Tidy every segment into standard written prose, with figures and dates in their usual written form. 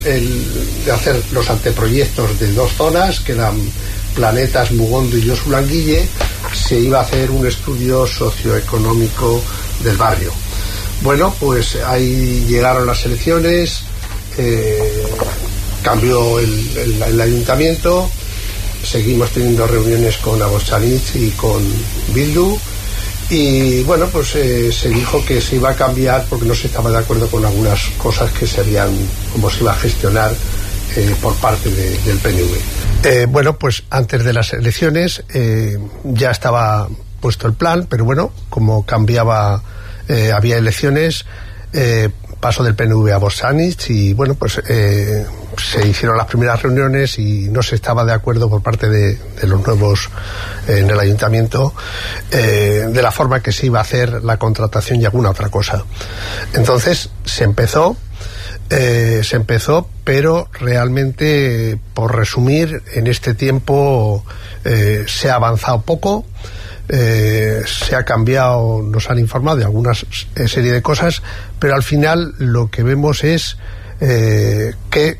de hacer los anteproyectos de 2 zonas, que eran Planetas, Mugondo y Josu Languille. Se iba a hacer un estudio socioeconómico del barrio. Bueno, pues ahí llegaron las elecciones, cambió el ayuntamiento, seguimos teniendo reuniones con Aboscharitz y con Bildu, y bueno, pues se dijo que se iba a cambiar porque no se estaba de acuerdo con algunas cosas que serían, cómo se iba a gestionar por parte del PNV. Bueno, pues antes de las elecciones ya estaba puesto el plan, pero bueno, como cambiaba, había elecciones, pasó del PNV a Aboscharitz y bueno, pues se hicieron las primeras reuniones y no se estaba de acuerdo por parte de los nuevos en el ayuntamiento de la forma que se iba a hacer la contratación y alguna otra cosa. Entonces se empezó, pero realmente, por resumir, en este tiempo se ha avanzado poco. Se ha cambiado, nos han informado de alguna serie de cosas, pero al final lo que vemos es que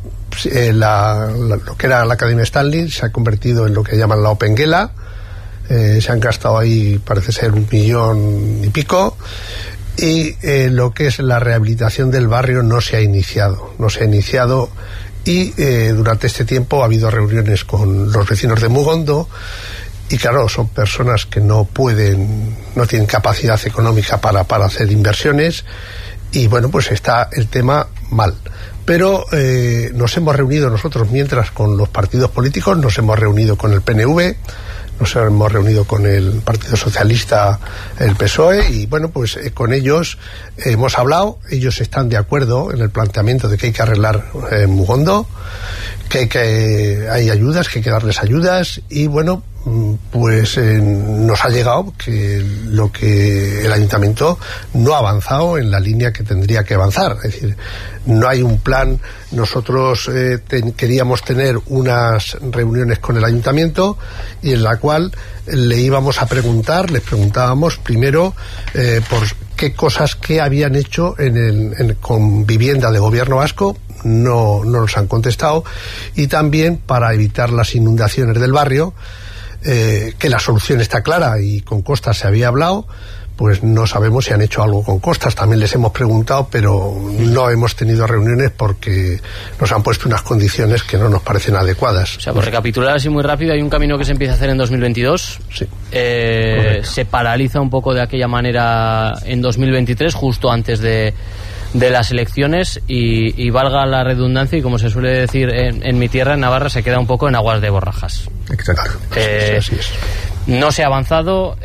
lo que era la Academia Stanley se ha convertido en lo que llaman la Opengela. Se han gastado ahí, parece ser, 1,5 millones, y lo que es la rehabilitación del barrio no se ha iniciado y durante este tiempo ha habido reuniones con los vecinos de Mugondo. Y claro, son personas que no tienen capacidad económica para hacer inversiones, y bueno, pues está el tema mal. Pero nos hemos reunido nosotros mientras con los partidos políticos, nos hemos reunido con el PNV, nos hemos reunido con el Partido Socialista, el PSOE, y bueno, pues con ellos hemos hablado. Ellos están de acuerdo en el planteamiento de que hay que arreglar Mugondo, que hay ayudas, que hay que darles ayudas, y bueno, pues nos ha llegado que lo que el ayuntamiento no ha avanzado en la línea que tendría que avanzar. Es decir, no hay un plan. Nosotros queríamos tener unas reuniones con el ayuntamiento y en la cual les preguntábamos primero por qué cosas que habían hecho con vivienda de gobierno vasco. No nos han contestado, y también para evitar las inundaciones del barrio, que la solución está clara y con Costas se había hablado, pues no sabemos si han hecho algo con Costas. También les hemos preguntado, pero no hemos tenido reuniones porque nos han puesto unas condiciones que no nos parecen adecuadas. O sea, por recapitular así muy rápido, hay un camino que se empieza a hacer en 2022. Sí. Se paraliza un poco de aquella manera en 2023, justo antes de las elecciones, y valga la redundancia, y como se suele decir en mi tierra, en Navarra, se queda un poco en aguas de borrajas. Exacto. Así es. No se ha avanzado,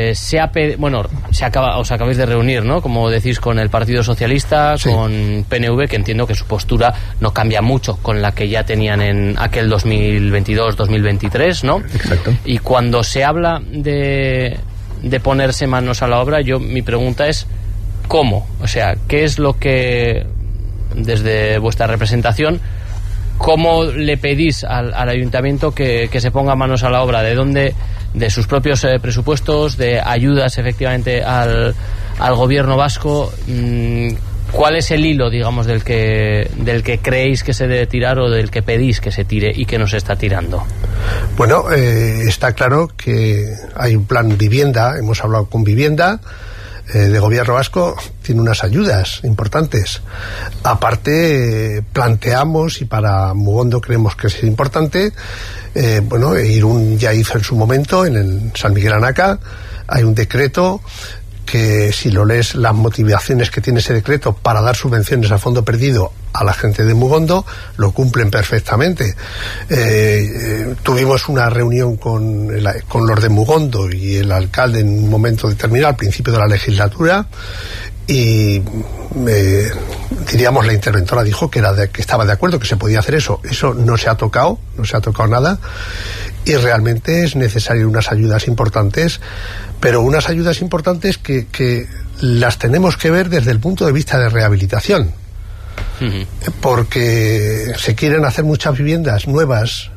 os acabáis de reunir, ¿no? Como decís, con el Partido Socialista, sí, con PNV, que entiendo que su postura no cambia mucho con la que ya tenían en aquel 2022-2023, ¿no? Exacto. Y cuando se habla de ponerse manos a la obra, mi pregunta es ¿cómo? O sea, ¿qué es lo que, desde vuestra representación, cómo le pedís al ayuntamiento que se ponga manos a la obra? ¿De dónde? De sus propios presupuestos, de ayudas efectivamente al gobierno vasco. ¿Cuál es el hilo, digamos, del que creéis que se debe tirar, o del que pedís que se tire y que no se está tirando? Bueno, está claro que hay un plan vivienda. Hemos hablado con vivienda de gobierno vasco, tiene unas ayudas importantes. Aparte, planteamos, y para Mugondo creemos que es importante, Irún ya hizo en su momento, en el San Miguel Anaca, hay un decreto que, si lo lees, las motivaciones que tiene ese decreto para dar subvenciones a fondo perdido a la gente de Mugondo, lo cumplen perfectamente. Tuvimos una reunión con los de Mugondo y el alcalde en un momento determinado, al principio de la legislatura, y diríamos, la interventora dijo que estaba de acuerdo, que se podía hacer eso. Eso no se ha tocado nada, y realmente es necesario unas ayudas importantes, pero unas ayudas importantes que las tenemos que ver desde el punto de vista de rehabilitación. Porque se quieren hacer muchas viviendas nuevas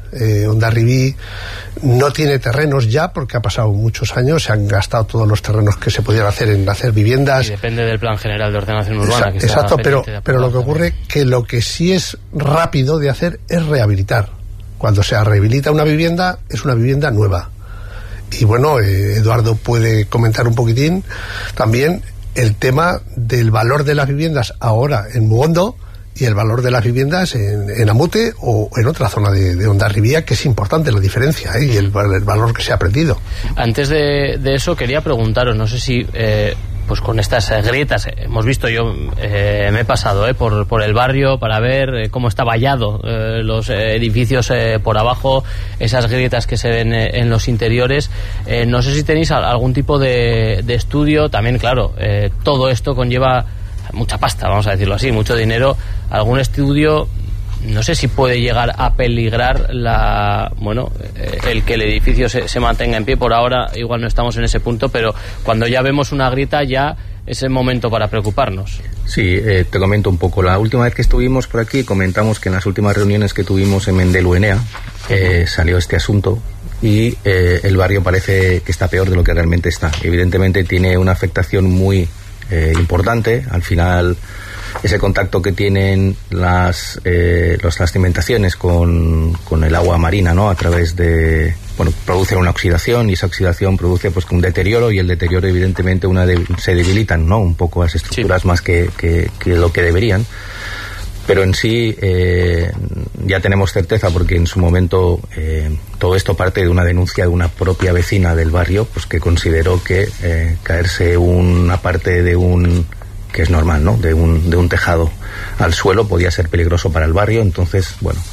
Hondarribí no tiene terrenos ya porque ha pasado muchos años, se han gastado todos los terrenos que se pudieran hacer en hacer viviendas. Y depende del Plan General de Ordenación Urbana. Exacto, pero lo que ocurre que lo que sí es rápido de hacer es rehabilitar. Cuando se rehabilita una vivienda, es una vivienda nueva. Y bueno, Eduardo puede comentar un poquitín también el tema del valor de las viviendas ahora en Mugondo y el valor de las viviendas en Amute o en otra zona de Hondarribí, que es importante la diferencia, y el valor que se ha aprendido. Antes de eso quería preguntaros, no sé si pues con estas grietas, hemos visto, yo me he pasado por el barrio para ver cómo está vallado los edificios por abajo, esas grietas que se ven en los interiores. No sé si tenéis algún tipo de estudio, también claro, todo esto conlleva mucha pasta, vamos a decirlo así, mucho dinero. Algún estudio, no sé si puede llegar a peligrar el que el edificio se mantenga en pie. Por ahora igual no estamos en ese punto, pero cuando ya vemos una grieta ya es el momento para preocuparnos. Sí, te comento un poco. La última vez que estuvimos por aquí comentamos que en las últimas reuniones que tuvimos en Mendelu Enea salió este asunto y el barrio parece que está peor de lo que realmente está. Evidentemente tiene una afectación muy importante. Al final, ese contacto que tienen las cimentaciones con el agua marina, ¿no? A través de, producen una oxidación, y esa oxidación produce pues un deterioro, y el deterioro evidentemente se debilitan, ¿no? Un poco las estructuras, sí, más que lo que deberían. Pero en sí ya tenemos certeza, porque en su momento todo esto parte de una denuncia de una propia vecina del barrio, pues que consideró que caerse una parte de que es normal, ¿no? De un tejado al suelo podía ser peligroso para el barrio. Entonces,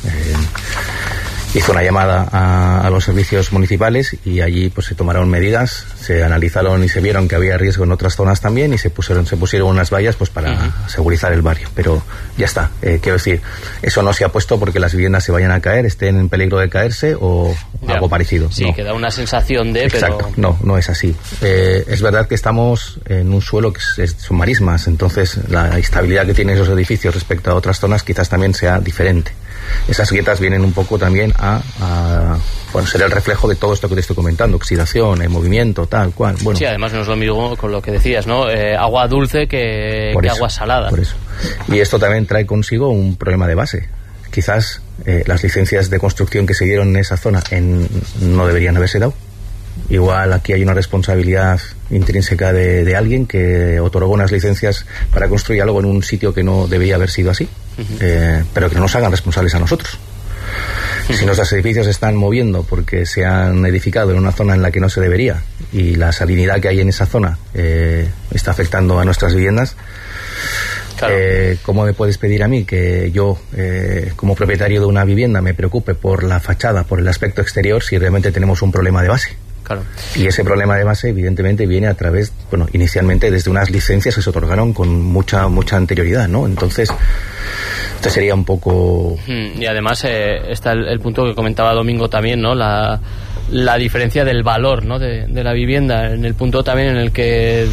hizo una llamada a los servicios municipales, y allí pues se tomaron medidas, se analizaron y se vieron que había riesgo en otras zonas también, y se pusieron unas vallas pues para segurizar el barrio. Pero ya está, quiero decir, eso no se ha puesto porque las viviendas se vayan a caer, estén en peligro de caerse o algo parecido. Sí, no. Que da una sensación de... Exacto, pero... no es así. Es verdad que estamos en un suelo que son marismas, entonces la estabilidad que tienen esos edificios respecto a otras zonas quizás también sea diferente. Esas grietas vienen un poco también a ser el reflejo de todo esto que te estoy comentando, oxidación, movimiento, tal cual. Bueno. Sí, además no es lo mismo con lo que decías, ¿no? Agua dulce que agua salada. Por eso. Y esto también trae consigo un problema de base. Quizás las licencias de construcción que se dieron en esa zona no deberían haberse dado. Igual aquí hay una responsabilidad intrínseca de alguien que otorgó unas licencias para construir algo en un sitio que no debería haber sido así, pero que no nos hagan responsables a nosotros. Si nuestros edificios se están moviendo porque se han edificado en una zona en la que no se debería, y la salinidad que hay en esa zona está afectando a nuestras viviendas, claro. ¿Cómo me puedes pedir a mí que yo, como propietario de una vivienda, me preocupe por la fachada, por el aspecto exterior, si realmente tenemos un problema de base? Claro. Y ese problema de base evidentemente viene a través, inicialmente desde unas licencias que se otorgaron con mucha anterioridad, ¿no? Entonces sería un poco... Y además está el punto que comentaba Domingo también, ¿no? La diferencia del valor, ¿no? de la vivienda, en el punto también en el que,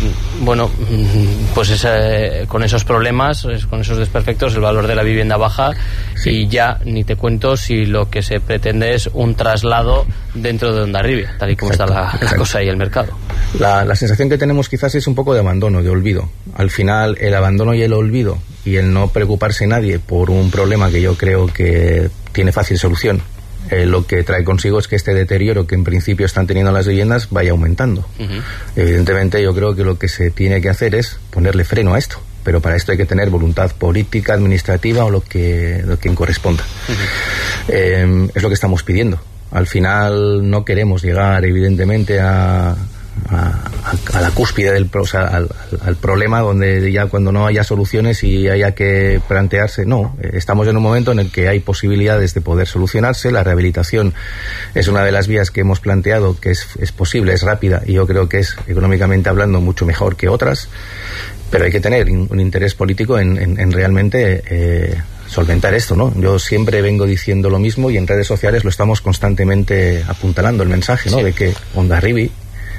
pues con esos problemas, con esos desperfectos, el valor de la vivienda baja, sí. Y ya ni te cuento si lo que se pretende es un traslado dentro de Hondarribí, tal y como está la cosa y el mercado. La sensación que tenemos quizás es un poco de abandono, de olvido. Al final, el abandono y el olvido, y el no preocuparse nadie por un problema que yo creo que tiene fácil solución, lo que trae consigo es que este deterioro que en principio están teniendo las viviendas vaya aumentando. Evidentemente yo creo que lo que se tiene que hacer es ponerle freno a esto, pero para esto hay que tener voluntad política, administrativa o lo que corresponda. Es lo que estamos pidiendo. Al final no queremos llegar evidentemente a la cúspide al problema, donde ya cuando no haya soluciones y haya que plantearse, no, estamos en un momento en el que hay posibilidades de poder solucionarse. La rehabilitación es una de las vías que hemos planteado, que es posible, es rápida, y yo creo que es, económicamente hablando, mucho mejor que otras, pero hay que tener un interés político en realmente solventar esto, ¿no? Yo siempre vengo diciendo lo mismo, y en redes sociales lo estamos constantemente apuntalando, el mensaje, ¿no? Sí. De que Hondarribí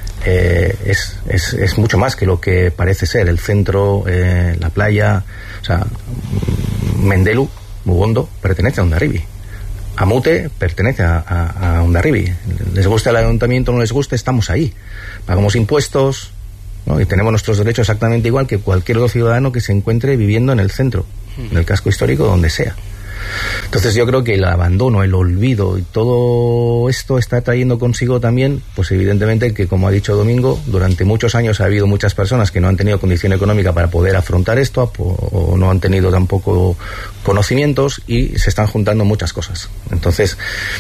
es mucho más que lo que parece ser. El centro, la playa, Mendelu, Mugondo, pertenece a Hondarribí. Amute pertenece a Hondarribia. Les guste el ayuntamiento o no les guste, estamos ahí. Pagamos impuestos, ¿no? Y tenemos nuestros derechos exactamente igual que cualquier otro ciudadano que se encuentre viviendo en el centro, en el casco histórico, donde sea. Entonces yo creo que el abandono, el olvido y todo esto está trayendo consigo también, pues evidentemente que, como ha dicho Domingo, durante muchos años ha habido muchas personas que no han tenido condición económica para poder afrontar esto o no han tenido tampoco conocimientos y se están juntando muchas cosas. Entonces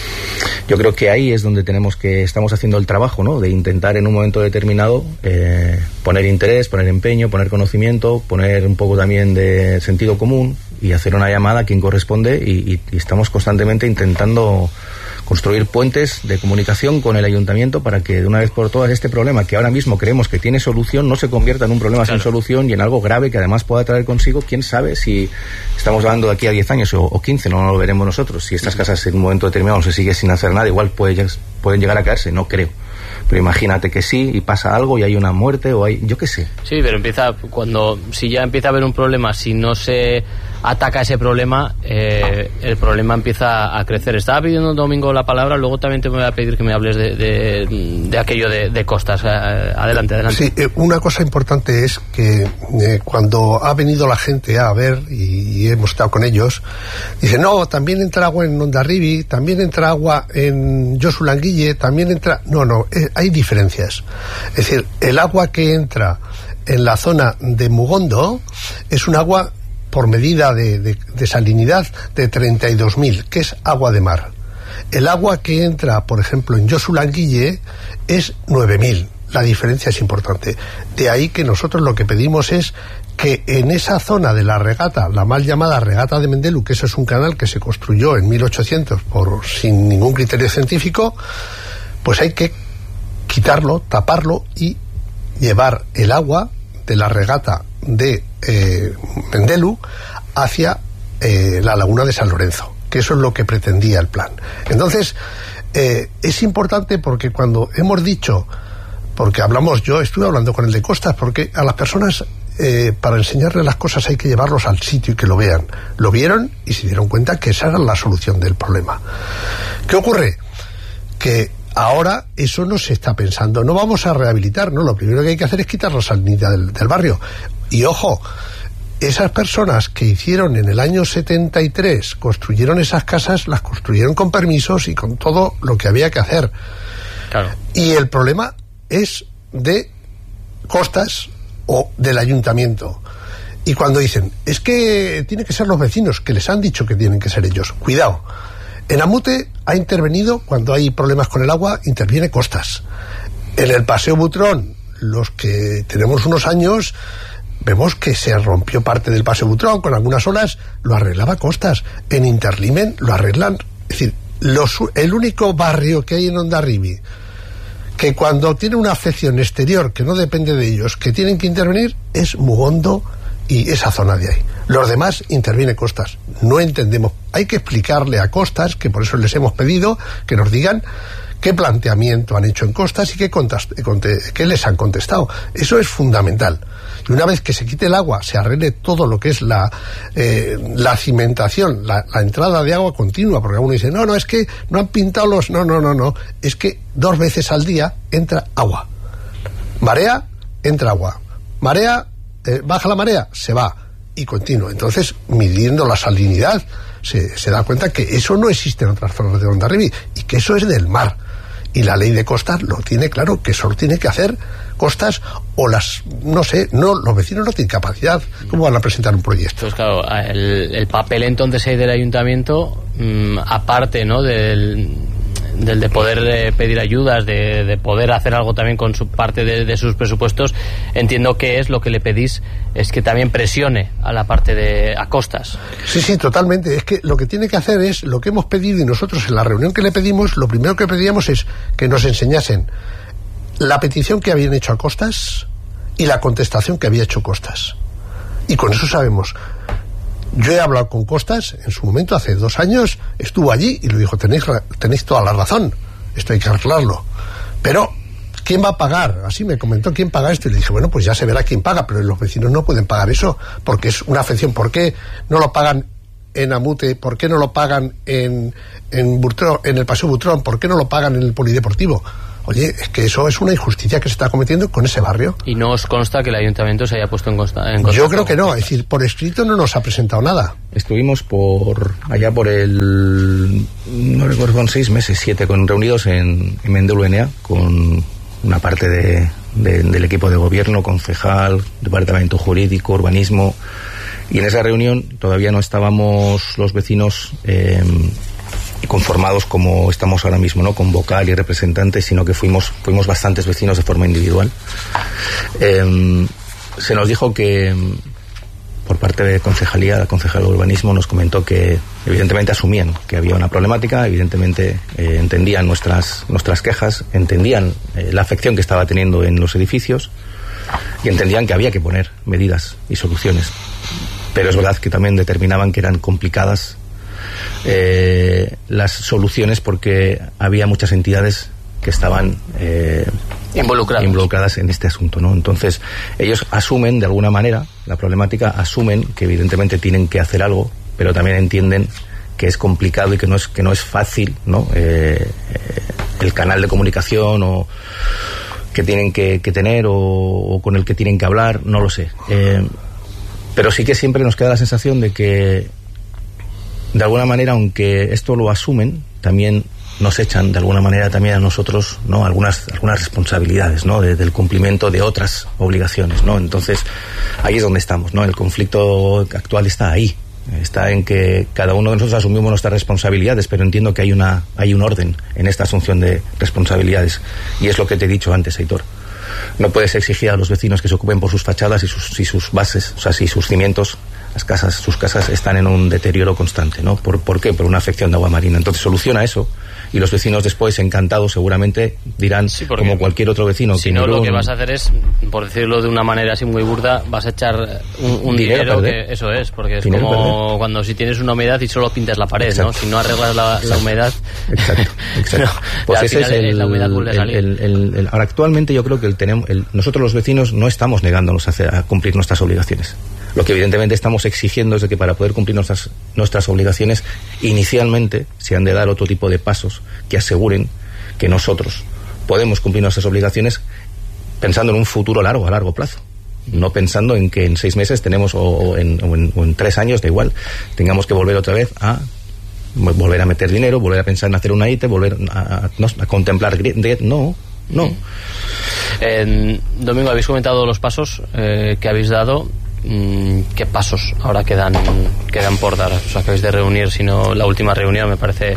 yo creo que ahí es donde estamos haciendo el trabajo, ¿no? De intentar en un momento determinado poner interés, poner empeño, poner conocimiento, poner un poco también de sentido común y hacer una llamada a quien corresponde y estamos constantemente intentando construir puentes de comunicación con el ayuntamiento para que de una vez por todas este problema que ahora mismo creemos que tiene solución no se convierta en un problema sin solución y en algo grave que además pueda traer consigo, quién sabe si estamos hablando de aquí a 10 años o 15, no lo veremos nosotros. Si estas casas en un momento determinado se sigue sin hacer nada, igual pueden llegar a caerse, no creo. Pero imagínate que sí, y pasa algo, y hay una muerte, o hay... yo qué sé. Sí, pero si ya empieza a haber un problema, si no se ataca ese problema, el problema empieza a crecer. Estaba pidiendo Domingo la palabra, luego también te voy a pedir que me hables de aquello de costas. Adelante. Sí, una cosa importante es que cuando ha venido la gente a ver, y hemos estado con ellos, dicen, no, también entra agua en Hondarribia, también entra agua en Josu Languille, también entra... No, hay diferencias. Es decir, el agua que entra en la zona de Mugondo es un agua por medida de salinidad de 32.000, que es agua de mar. El agua que entra, por ejemplo, en Josu Languille es 9.000. La diferencia es importante. De ahí que nosotros lo que pedimos es que en esa zona de la regata, la mal llamada regata de Mendelu, que eso es un canal que se construyó en 1800 sin ningún criterio científico, pues hay que quitarlo, taparlo y llevar el agua de la regata de Mendelu hacia la laguna de San Lorenzo, que eso es lo que pretendía el plan. Entonces es importante porque cuando hemos dicho, porque yo estuve hablando con el de Costas, porque a las personas para enseñarles las cosas hay que llevarlos al sitio y que lo vean. Lo vieron y se dieron cuenta que esa era la solución del problema. ¿Qué ocurre? Que ahora eso no se está pensando. No vamos a rehabilitar, no. Lo primero que hay que hacer es quitar la salinidad del barrio. Y ojo, esas personas que hicieron en el año 73, construyeron esas casas, las construyeron con permisos y con todo lo que había que hacer. Claro. Y el problema es de Costas o del ayuntamiento. Y cuando dicen, es que tienen que ser los vecinos, que les han dicho que tienen que ser ellos. Cuidado. En Amute ha intervenido, cuando hay problemas con el agua, interviene Costas. En el Paseo Butrón, los que tenemos unos años, vemos que se rompió parte del Paseo Butrón con algunas olas, lo arreglaba Costas. En Interlimen lo arreglan. Es decir, el único barrio que hay en Hondarribia que cuando tiene una afección exterior que no depende de ellos, que tienen que intervenir, es Mugondo y esa zona de ahí. Los demás interviene Costas. No entendemos. Hay que explicarle a Costas, que por eso les hemos pedido que nos digan qué planteamiento han hecho en Costas y qué les han contestado. Eso es fundamental. Y una vez que se quite el agua, se arregle todo lo que es la cimentación, la entrada de agua continua, porque alguno dice, no, es que no han pintado los... No. Es que 2 veces al día entra agua. Marea, entra agua. Marea, baja la marea, se va. Y continuo. Entonces, midiendo la salinidad, se da cuenta que eso no existe en otras zonas de Hondarribia y que eso es del mar. Y la ley de costas lo tiene claro, que solo tiene que hacer Costas o los vecinos no tienen capacidad. ¿Cómo van a presentar un proyecto? Pues claro, el papel entonces ahí del ayuntamiento, aparte, ¿no?, del de poder pedir ayudas, de poder hacer algo también con su parte de sus presupuestos, entiendo que es lo que le pedís, es que también presione a la parte a Costas. Sí, totalmente. Es que lo que tiene que hacer es lo que hemos pedido, y nosotros en la reunión que le pedimos, lo primero que pedíamos es que nos enseñasen la petición que habían hecho a Costas y la contestación que había hecho Costas. Y con eso sabemos. Yo he hablado con Costas en su momento, hace 2 años, estuvo allí y le dijo, tenéis toda la razón, esto hay que arreglarlo. Pero, ¿quién va a pagar? Así me comentó, ¿quién paga esto? Y le dije, bueno, pues ya se verá quién paga, pero los vecinos no pueden pagar eso, porque es una afección. ¿Por qué no lo pagan en Amute? ¿Por qué no lo pagan en el Paseo Butrón? ¿Por qué no lo pagan en el Polideportivo? Oye, es que eso es una injusticia que se está cometiendo con ese barrio. ¿Y no os consta que el ayuntamiento se haya puesto en contacto? Yo creo que no, es decir, por escrito no nos ha presentado nada. Estuvimos allá por no recuerdo, con 6 meses, 7, reunidos en Mendel-UNA con una parte del equipo de gobierno, concejal, departamento jurídico, urbanismo, y en esa reunión todavía no estábamos los vecinos conformados como estamos ahora mismo, ¿no? Con vocal y representantes, sino que fuimos bastantes vecinos de forma individual. Se nos dijo que por parte de concejalía, la concejal de urbanismo nos comentó que evidentemente asumían que había una problemática, evidentemente entendían nuestras quejas, entendían la afección que estaba teniendo en los edificios y entendían que había que poner medidas y soluciones. Pero es verdad que también determinaban que eran complicadas las soluciones porque había muchas entidades que estaban involucradas en este asunto, ¿no? Entonces ellos asumen de alguna manera la problemática, asumen que evidentemente tienen que hacer algo, pero también entienden que es complicado y que no es fácil, ¿no? El canal de comunicación o que tienen que tener o con el que tienen que hablar, no lo sé, pero sí que siempre nos queda la sensación de que de alguna manera, aunque esto lo asumen, también nos echan de alguna manera también a nosotros, ¿no? algunas responsabilidades, ¿no? Del cumplimiento de otras obligaciones, ¿no? Entonces ahí es donde estamos, ¿no? El conflicto actual está ahí, está en que cada uno de nosotros asumimos nuestras responsabilidades, pero entiendo que hay un orden en esta asunción de responsabilidades, y es lo que te he dicho antes, Aitor. No puedes exigir a los vecinos que se ocupen por sus fachadas y sus bases, o sea, si sus cimientos, sus casas están en un deterioro constante, ¿no? ¿Por qué? Por una afección de agua marina. Entonces soluciona eso y los vecinos después, encantados, seguramente dirán, sí, como cualquier otro vecino. Si no, lo que vas a hacer es, por decirlo de una manera así muy burda, vas a echar un dinero que eso es, porque es dinero como cuando si tienes una humedad y solo pintas la pared, exacto, ¿no? Si no arreglas la humedad. Exacto. No, pues ese es la humedad vuelve a salir. Ahora, actualmente yo creo que nosotros los vecinos no estamos negándonos a cumplir nuestras obligaciones. Lo que evidentemente estamos exigiendo es de que para poder cumplir nuestras obligaciones, inicialmente se han de dar otro tipo de pasos que aseguren que nosotros podemos cumplir nuestras obligaciones pensando en un futuro a largo plazo. No pensando en que en 6 meses tenemos o en 3 años, da igual, tengamos que volver otra vez a volver a meter dinero, volver a pensar en hacer una IT, volver a contemplar... No. Domingo, habéis comentado los pasos que habéis dado. ¿Qué pasos ahora quedan por dar? Os acabáis de reunir, si no la última reunión me parece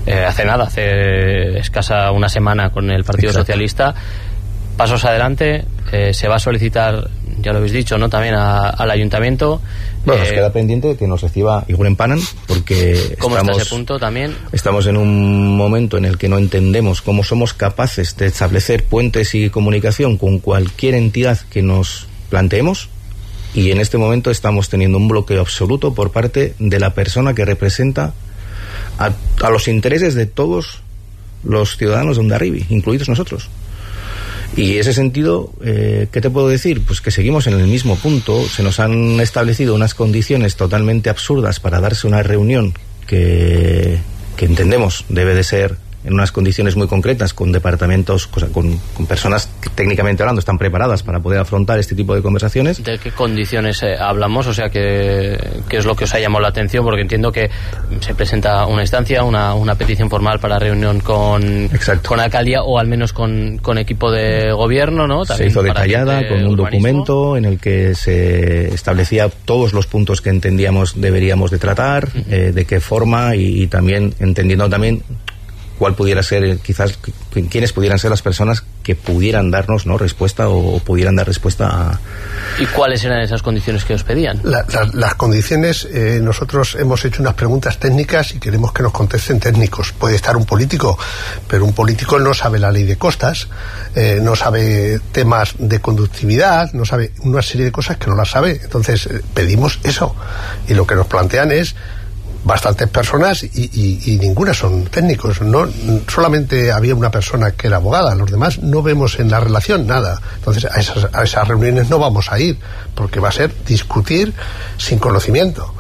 hace escasa una semana con el Partido Exacto. Socialista. Pasos adelante, se va a solicitar, ya lo habéis dicho, ¿no? También al Ayuntamiento. Bueno, nos queda pendiente que nos reciba Iguren Panan, porque ¿cómo está ese punto también? Estamos en un momento en el que no entendemos cómo somos capaces de establecer puentes y comunicación con cualquier entidad que nos planteemos. Y en este momento estamos teniendo un bloqueo absoluto por parte de la persona que representa a los intereses de todos los ciudadanos de Hondarribia, incluidos nosotros. Y en ese sentido, ¿qué te puedo decir? Pues que seguimos en el mismo punto. Se nos han establecido unas condiciones totalmente absurdas para darse una reunión que entendemos debe de ser en unas condiciones muy concretas, con departamentos, con personas que técnicamente hablando están preparadas para poder afrontar este tipo de conversaciones. ¿De qué condiciones hablamos? O sea, ¿qué es lo que os ha llamado la atención? Porque entiendo que se presenta una instancia, una petición formal para reunión con alcaldía o al menos con equipo de gobierno, ¿no? También se hizo detallada con un documento en el que se establecía todos los puntos que entendíamos deberíamos de tratar, de qué forma y también entendiendo también cuál pudiera ser, quizás, quiénes pudieran ser las personas que pudieran darnos, ¿no?, respuesta o pudieran dar respuesta a... ¿Y cuáles eran esas condiciones que os pedían? Las condiciones, nosotros hemos hecho unas preguntas técnicas y queremos que nos contesten técnicos. Puede estar un político, pero un político no sabe la ley de costas, no sabe temas de conductividad, no sabe una serie de cosas que no las sabe. Entonces pedimos eso y lo que nos plantean es bastantes personas y ninguna son técnicos. No, solamente había una persona que era abogada, los demás no vemos en la relación nada. Entonces a esas reuniones no vamos a ir porque va a ser discutir sin conocimiento.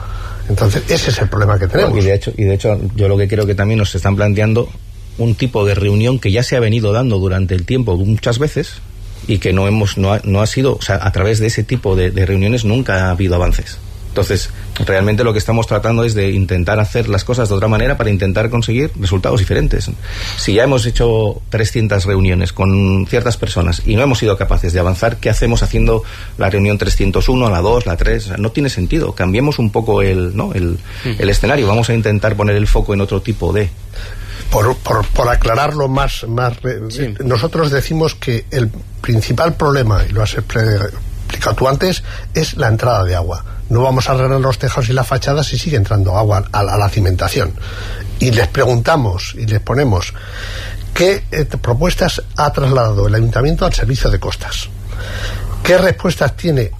Entonces, ese es el problema que tenemos. Y de hecho, yo lo que creo que también nos están planteando un tipo de reunión que ya se ha venido dando durante el tiempo muchas veces y que no ha sido, o sea, a través de ese tipo de reuniones nunca ha habido avances. Entonces, realmente lo que estamos tratando es de intentar hacer las cosas de otra manera para intentar conseguir resultados diferentes. Si ya hemos hecho 300 reuniones con ciertas personas y no hemos sido capaces de avanzar, ¿qué hacemos haciendo la reunión 301, la 2, la 3? O sea, no tiene sentido. Cambiemos un poco el escenario. Vamos a intentar poner el foco en otro tipo de... Por aclararlo más sí. Nosotros decimos que el principal problema, y lo has explicado tú antes, es la entrada de agua. No vamos a arreglar los tejados y las fachadas si sigue entrando agua a la cimentación. Y les preguntamos y les ponemos qué propuestas ha trasladado el Ayuntamiento al Servicio de Costas. ¿Qué respuestas tiene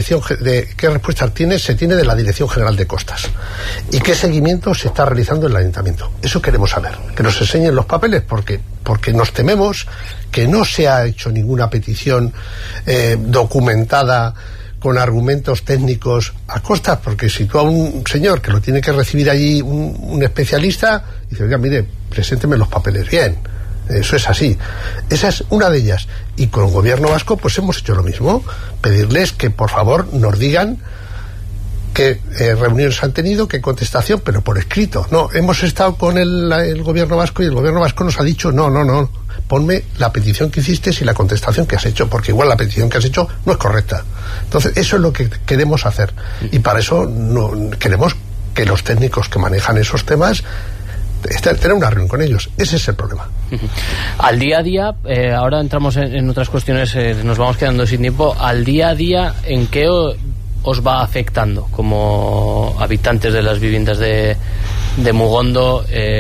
se tiene de la Dirección General de Costas? ¿Y qué seguimiento se está realizando en el Ayuntamiento? Eso queremos saber, que nos enseñen los papeles, porque nos tememos que no se ha hecho ninguna petición documentada con argumentos técnicos a costas, porque si tú a un señor que lo tiene que recibir allí un especialista, dice, oiga, mire, presénteme los papeles bien. Eso es así. Esa es una de ellas. Y con el gobierno vasco pues hemos hecho lo mismo. Pedirles que por favor nos digan qué reuniones han tenido, qué contestación, pero por escrito. No, hemos estado con el gobierno vasco y el gobierno vasco nos ha dicho no, ponme la petición que hiciste y la contestación que has hecho, porque igual la petición que has hecho no es correcta. Entonces eso es lo que queremos hacer, y para eso queremos que los técnicos que manejan esos temas tener una reunión con ellos. Ese es el problema. Al día a día, ahora entramos en otras cuestiones, nos vamos quedando sin tiempo. Al día a día, ¿en qué os va afectando como habitantes de las viviendas de Mugondo?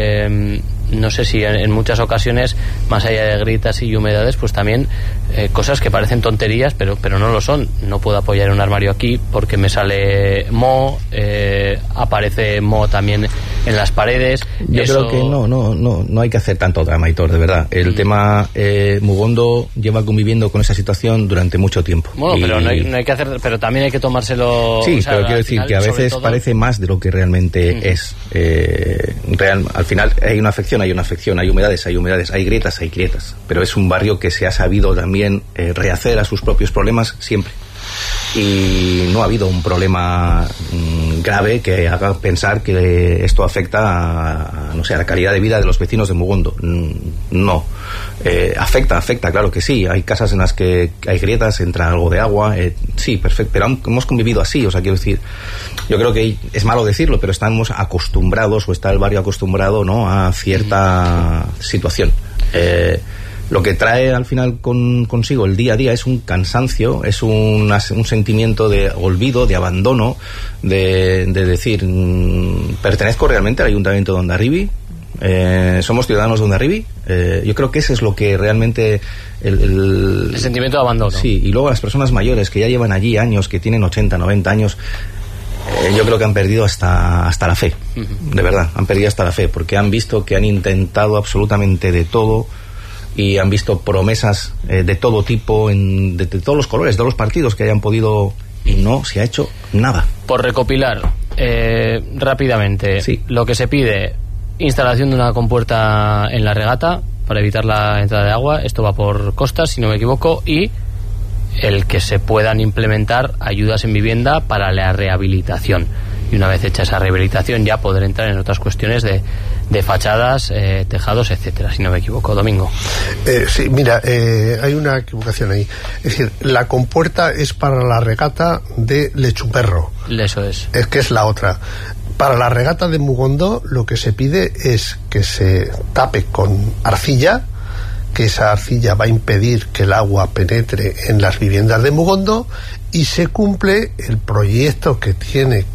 No sé si en muchas ocasiones, más allá de grietas y humedades, pues también cosas que parecen tonterías, pero no lo son. No puedo apoyar un armario aquí porque me sale moho, aparece moho también en las paredes. Yo creo que no hay que hacer tanto drama, Aitor, de verdad. El tema, Mugondo lleva conviviendo con esa situación durante mucho tiempo. Bueno, pero no hay que hacer, pero también hay que tomárselo. Sí, o sea, pero quiero decir que a veces parece más de lo que realmente es. Al final hay una afección, hay humedades, hay grietas, pero es un barrio que se ha sabido también rehacer a sus propios problemas siempre, y no ha habido un problema grave que haga pensar que esto afecta a la calidad de vida de los vecinos de Mugondo. No, afecta, claro que sí. Hay casas en las que hay grietas, entra algo de agua, sí, perfecto, pero hemos convivido así. O sea, quiero decir, yo creo que es malo decirlo, pero estamos acostumbrados, o está el barrio acostumbrado, ¿no?, a cierta situación. Lo que trae al final consigo el día a día es un cansancio, es un sentimiento de olvido, de abandono, de decir, ¿pertenezco realmente al Ayuntamiento de Hondarribia? ¿Somos ciudadanos de Hondarribia? Yo creo que ese es lo que realmente... El sentimiento de abandono. Sí, y luego las personas mayores que ya llevan allí años, que tienen 80, 90 años... yo creo que han perdido hasta la fe, de verdad, han perdido hasta la fe, porque han visto que han intentado absolutamente de todo, y han visto promesas de todo tipo, de todos los colores, de todos los partidos que hayan podido, y no se ha hecho nada. Por recopilar rápidamente, sí. Lo que se pide: instalación de una compuerta en la regata para evitar la entrada de agua, esto va por Costas, si no me equivoco, y el que se puedan implementar ayudas en vivienda para la rehabilitación, y una vez hecha esa rehabilitación ya poder entrar en otras cuestiones de fachadas, tejados, etcétera, si no me equivoco. Domingo. Sí, mira, hay una equivocación ahí. Es decir, la compuerta es para la regata de Lechuperro. Eso es. Es que es la otra. Para la regata de Mugondo lo que se pide es que se tape con arcilla, que esa arcilla va a impedir que el agua penetre en las viviendas de Mugondo, y se cumple el proyecto que tiene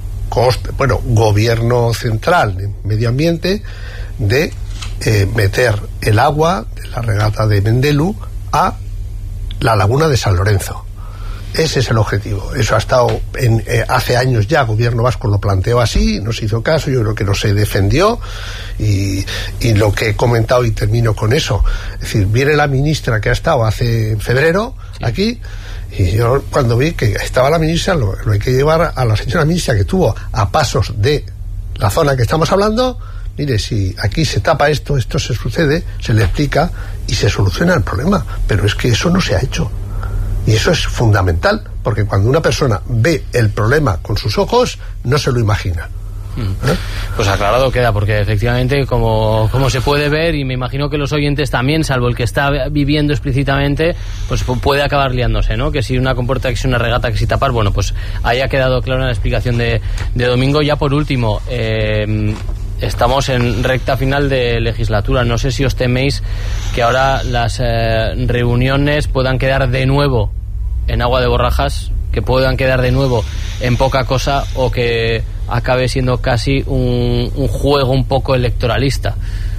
Gobierno Central de Medio Ambiente de meter el agua de la regata de Mendelu a la laguna de San Lorenzo. Ese es el objetivo. Eso ha estado hace años ya. Gobierno vasco lo planteó así, no se hizo caso, yo creo que no se defendió, y lo que he comentado, y termino con eso, es decir, viene la ministra que ha estado en febrero aquí Y yo cuando vi que estaba la ministra, lo hay que llevar a la señora ministra, que estuvo a pasos de la zona que estamos hablando. Mire, si aquí se tapa esto se sucede, se le explica y se soluciona el problema. Pero es que eso no se ha hecho. Y eso es fundamental, porque cuando una persona ve el problema con sus ojos, no se lo imagina. Pues aclarado queda, porque efectivamente como se puede ver, y me imagino que los oyentes también, salvo el que está viviendo explícitamente, pues puede acabar liándose, ¿no? Que si una compuerta, que si una regata, que si tapar, bueno, pues ahí ha quedado claro en la explicación de Domingo. Ya por último, estamos en recta final de legislatura. No sé si os teméis que ahora las reuniones puedan quedar de nuevo en agua de borrajas, que puedan quedar de nuevo en poca cosa, o que acabe siendo casi un juego un poco electoralista.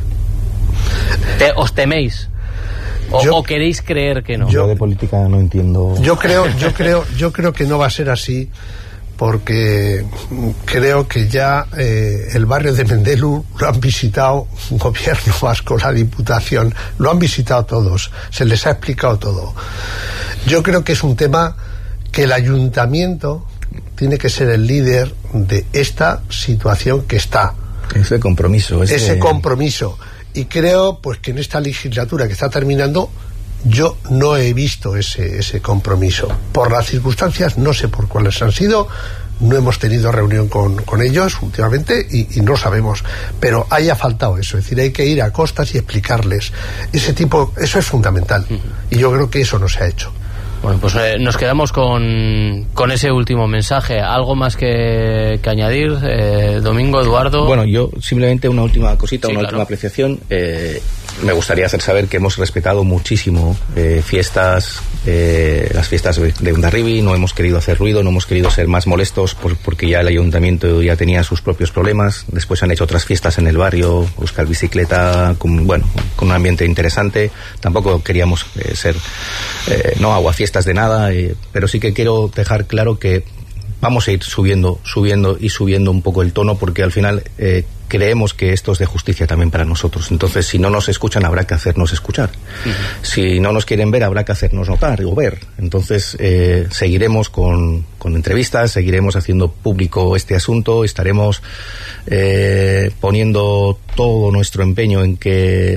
¿Os teméis? ¿O queréis creer que no? Yo de política no entiendo. Yo creo que no va a ser así, porque creo que ya el barrio de Mendelu lo han visitado un gobierno vasco, la Diputación, lo han visitado todos, se les ha explicado todo. Yo creo que es un tema que el ayuntamiento tiene que ser el líder de esta situación que está. Ese compromiso. Ese compromiso. Y creo pues que en esta legislatura que está terminando, yo no he visto ese compromiso. Por las circunstancias, no sé por cuáles han sido, no hemos tenido reunión con ellos últimamente y no sabemos, pero haya faltado eso. Es decir, hay que ir a costas y explicarles eso es fundamental, y yo creo que eso no se ha hecho. Bueno, pues nos quedamos con ese último mensaje. ¿Algo más que añadir, Domingo, Eduardo? Bueno, yo simplemente una última cosita, sí, una claro. última apreciación. Me gustaría hacer saber que hemos respetado muchísimo las fiestas de Hondarribia. No hemos querido hacer ruido, no hemos querido ser más molestos porque ya el ayuntamiento ya tenía sus propios problemas. Después han hecho otras fiestas en el barrio, Euskal Bicicleta, con un ambiente interesante. Tampoco queríamos ser aguafiestas de nada, pero sí que quiero dejar claro que vamos a ir subiendo un poco el tono, porque al final creemos que esto es de justicia también para nosotros. Entonces, si no nos escuchan, habrá que hacernos escuchar. Si no nos quieren ver, habrá que hacernos notar o ver. Entonces, seguiremos con entrevistas, seguiremos haciendo público este asunto, estaremos poniendo todo nuestro empeño en que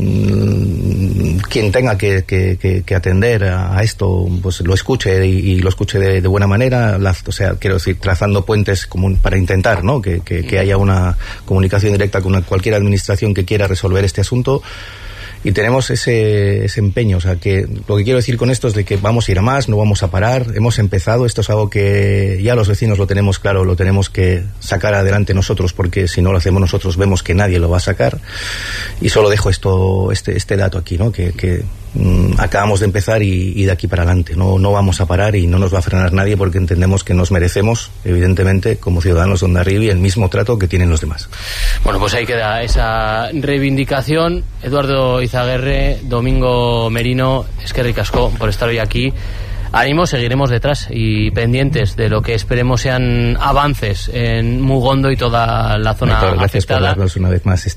quien tenga que atender a esto, pues lo escuche y lo escuche de buena manera. Quiero decir, trazando puentes para intentar, ¿no?, que haya una comunicación directa con cualquier administración que quiera resolver este asunto. Y tenemos ese empeño. O sea, que lo que quiero decir con esto es de que vamos a ir a más, no vamos a parar. Hemos empezado, esto es algo que ya los vecinos lo tenemos claro, lo tenemos que sacar adelante nosotros, porque si no lo hacemos nosotros vemos que nadie lo va a sacar. Y solo dejo este dato aquí, ¿no? Que acabamos de empezar y de aquí para adelante. No vamos a parar y no nos va a frenar nadie, porque entendemos que nos merecemos, evidentemente, como ciudadanos de Hondarribia, el mismo trato que tienen los demás. Bueno, pues ahí queda esa reivindicación. Eduardo Izaguirre, Domingo Merino, eskerrik asko por estar hoy aquí. Ánimo, seguiremos detrás y pendientes de lo que esperemos sean avances en Mugondo y toda la zona afectada. Gracias por darnos una vez más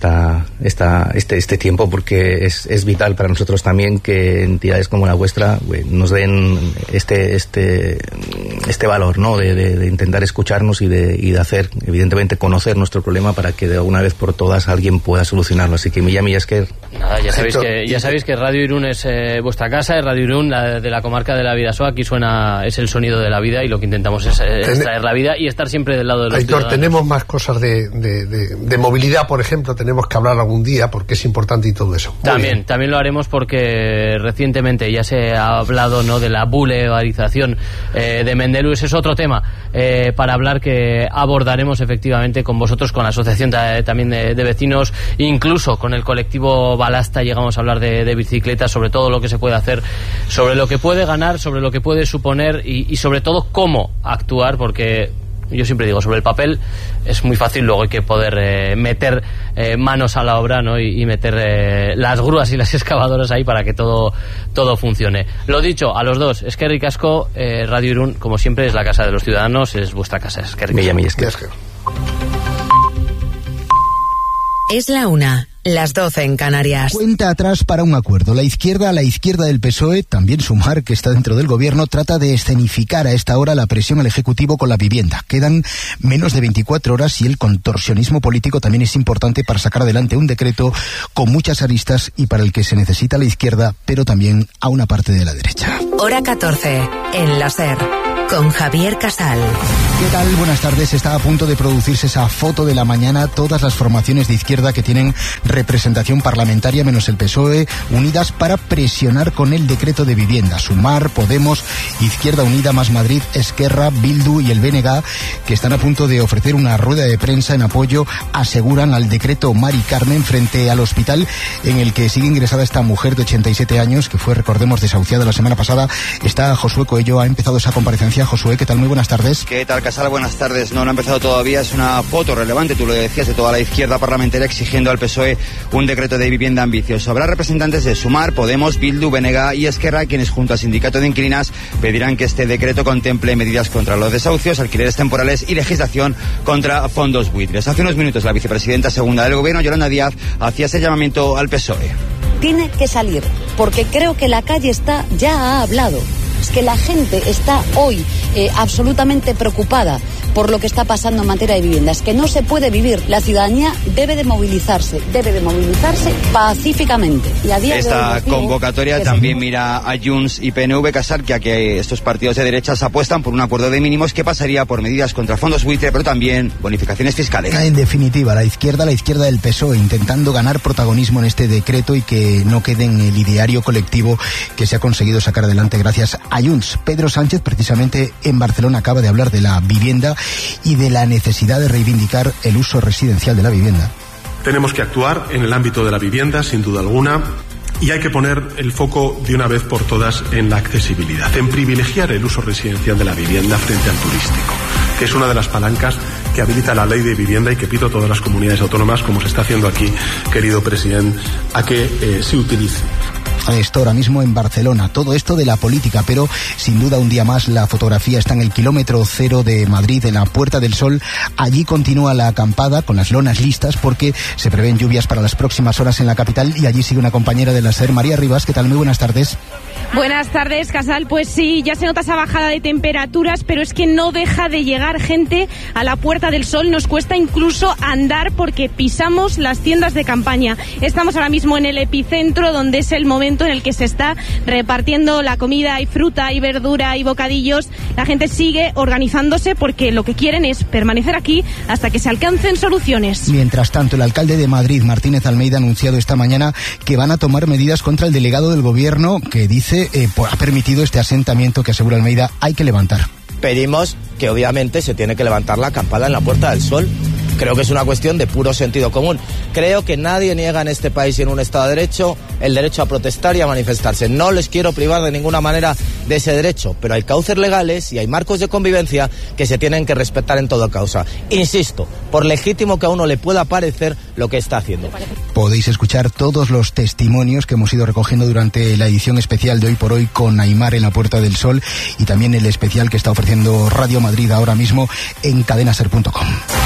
este tiempo, porque es vital para nosotros también que entidades como la vuestra nos den este valor, ¿no?, de intentar escucharnos y de hacer, evidentemente, conocer nuestro problema para que de alguna vez por todas alguien pueda solucionarlo. Así que milla esker. Nada, ya sabéis que Radio Irún es vuestra casa, es Radio Irún, la de la comarca de la Bidasoa. Aquí es el sonido de la vida, y lo que intentamos es extraer la vida y estar siempre del lado de los ciudadanos. Tenemos más cosas de movilidad, por ejemplo, tenemos que hablar algún día, porque es importante, y todo eso. También lo haremos, porque recientemente ya se ha hablado, ¿no?, de la boulevarización de Mendelu. Ese es otro tema para hablar, que abordaremos efectivamente con vosotros, con la asociación también de vecinos, incluso con el colectivo Balasta. Llegamos a hablar de bicicletas, sobre todo lo que se puede hacer, sobre lo que puede ganar, sobre lo que puede suponer y sobre todo cómo actuar, porque yo siempre digo, sobre el papel es muy fácil, luego hay que poder meter manos a la obra, ¿no?, y meter las grúas y las excavadoras ahí para que todo funcione. Lo dicho, a los dos, eskerrik asko. Radio Irún, como siempre, es la casa de los ciudadanos, es vuestra casa. Eskerrik asko. Esker. Es la 1. las 12 en Canarias. Cuenta atrás para un acuerdo. La izquierda del PSOE, también Sumar, que está dentro del gobierno, trata de escenificar a esta hora la presión al Ejecutivo con la vivienda. Quedan menos de 24 horas y el contorsionismo político también es importante para sacar adelante un decreto con muchas aristas y para el que se necesita la izquierda, pero también a una parte de la derecha. Hora 14, en la SER, con Javier Casal. ¿Qué tal? Buenas tardes. Está a punto de producirse esa foto de la mañana. Todas las formaciones de izquierda que tienen representación parlamentaria, menos el PSOE, unidas para presionar con el decreto de vivienda. Sumar, Podemos, Izquierda Unida, Más Madrid, Esquerra, Bildu y el BNG, que están a punto de ofrecer una rueda de prensa en apoyo, aseguran, al decreto Mari Carmen frente al hospital en el que sigue ingresada esta mujer de 87 años, que fue, recordemos, desahuciada la semana pasada. Está Josué Coello, ha empezado esa comparecencia. Josué, ¿qué tal? Muy buenas tardes. ¿Qué tal, Casal? Buenas tardes. No ha empezado todavía. Es una foto relevante, tú lo decías, de toda la izquierda parlamentaria exigiendo al PSOE un decreto de vivienda ambicioso. Habrá representantes de Sumar, Podemos, Bildu, BNG y Esquerra, quienes junto al Sindicato de Inquilinas pedirán que este decreto contemple medidas contra los desahucios, alquileres temporales y legislación contra fondos buitres. Hace unos minutos la vicepresidenta segunda del Gobierno, Yolanda Díaz, hacía ese llamamiento al PSOE. Tiene que salir, porque creo que la calle ya ha hablado. Es que la gente está hoy absolutamente preocupada por lo que está pasando en materia de vivienda. Es que no se puede vivir. La ciudadanía debe de movilizarse pacíficamente. Y a día Esta de hoy convocatoria también mira a Junts y PNV, Casal, que a que estos partidos de derechas apuestan por un acuerdo de mínimos que pasaría por medidas contra fondos buitre, pero también bonificaciones fiscales. En definitiva, la izquierda del PSOE, intentando ganar protagonismo en este decreto y que no quede en el ideario colectivo que se ha conseguido sacar adelante gracias a Junts. Pedro Sánchez, precisamente en Barcelona, acaba de hablar de la vivienda y de la necesidad de reivindicar el uso residencial de la vivienda. Tenemos que actuar en el ámbito de la vivienda, sin duda alguna, y hay que poner el foco de una vez por todas en la accesibilidad, en privilegiar el uso residencial de la vivienda frente al turístico, que es una de las palancas que habilita la ley de vivienda y que pido a todas las comunidades autónomas, como se está haciendo aquí, querido presidente, a que se utilice. Esto ahora mismo en Barcelona, todo esto de la política, pero sin duda un día más la fotografía está en el kilómetro 0 de Madrid, en la Puerta del Sol. Allí continúa la acampada con las lonas listas porque se prevén lluvias para las próximas horas en la capital y allí sigue una compañera de la SER, María Rivas. ¿Qué tal? Muy buenas tardes. Buenas tardes, Casal. Pues sí, ya se nota esa bajada de temperaturas, pero es que no deja de llegar gente a la Puerta del Sol. Nos cuesta incluso andar porque pisamos las tiendas de campaña. Estamos ahora mismo en el epicentro, donde es el momento en el que se está repartiendo la comida. Hay fruta, hay verdura, hay bocadillos. La gente sigue organizándose porque lo que quieren es permanecer aquí hasta que se alcancen soluciones. Mientras tanto, el alcalde de Madrid, Martínez Almeida, ha anunciado esta mañana que van a tomar medidas contra el delegado del gobierno que dice ha permitido este asentamiento que, asegura Almeida, hay que levantar. Pedimos que obviamente se tiene que levantar la acampada en la Puerta del Sol. Creo que es una cuestión de puro sentido común. Creo que nadie niega en este país y en un Estado de Derecho el derecho a protestar y a manifestarse. No les quiero privar de ninguna manera de ese derecho, pero hay cauces legales y hay marcos de convivencia que se tienen que respetar en toda causa. Insisto, por legítimo que a uno le pueda parecer lo que está haciendo. Podéis escuchar todos los testimonios que hemos ido recogiendo durante la edición especial de Hoy por Hoy con Aimar en la Puerta del Sol y también el especial que está ofreciendo Radio Madrid ahora mismo en cadenaser.com.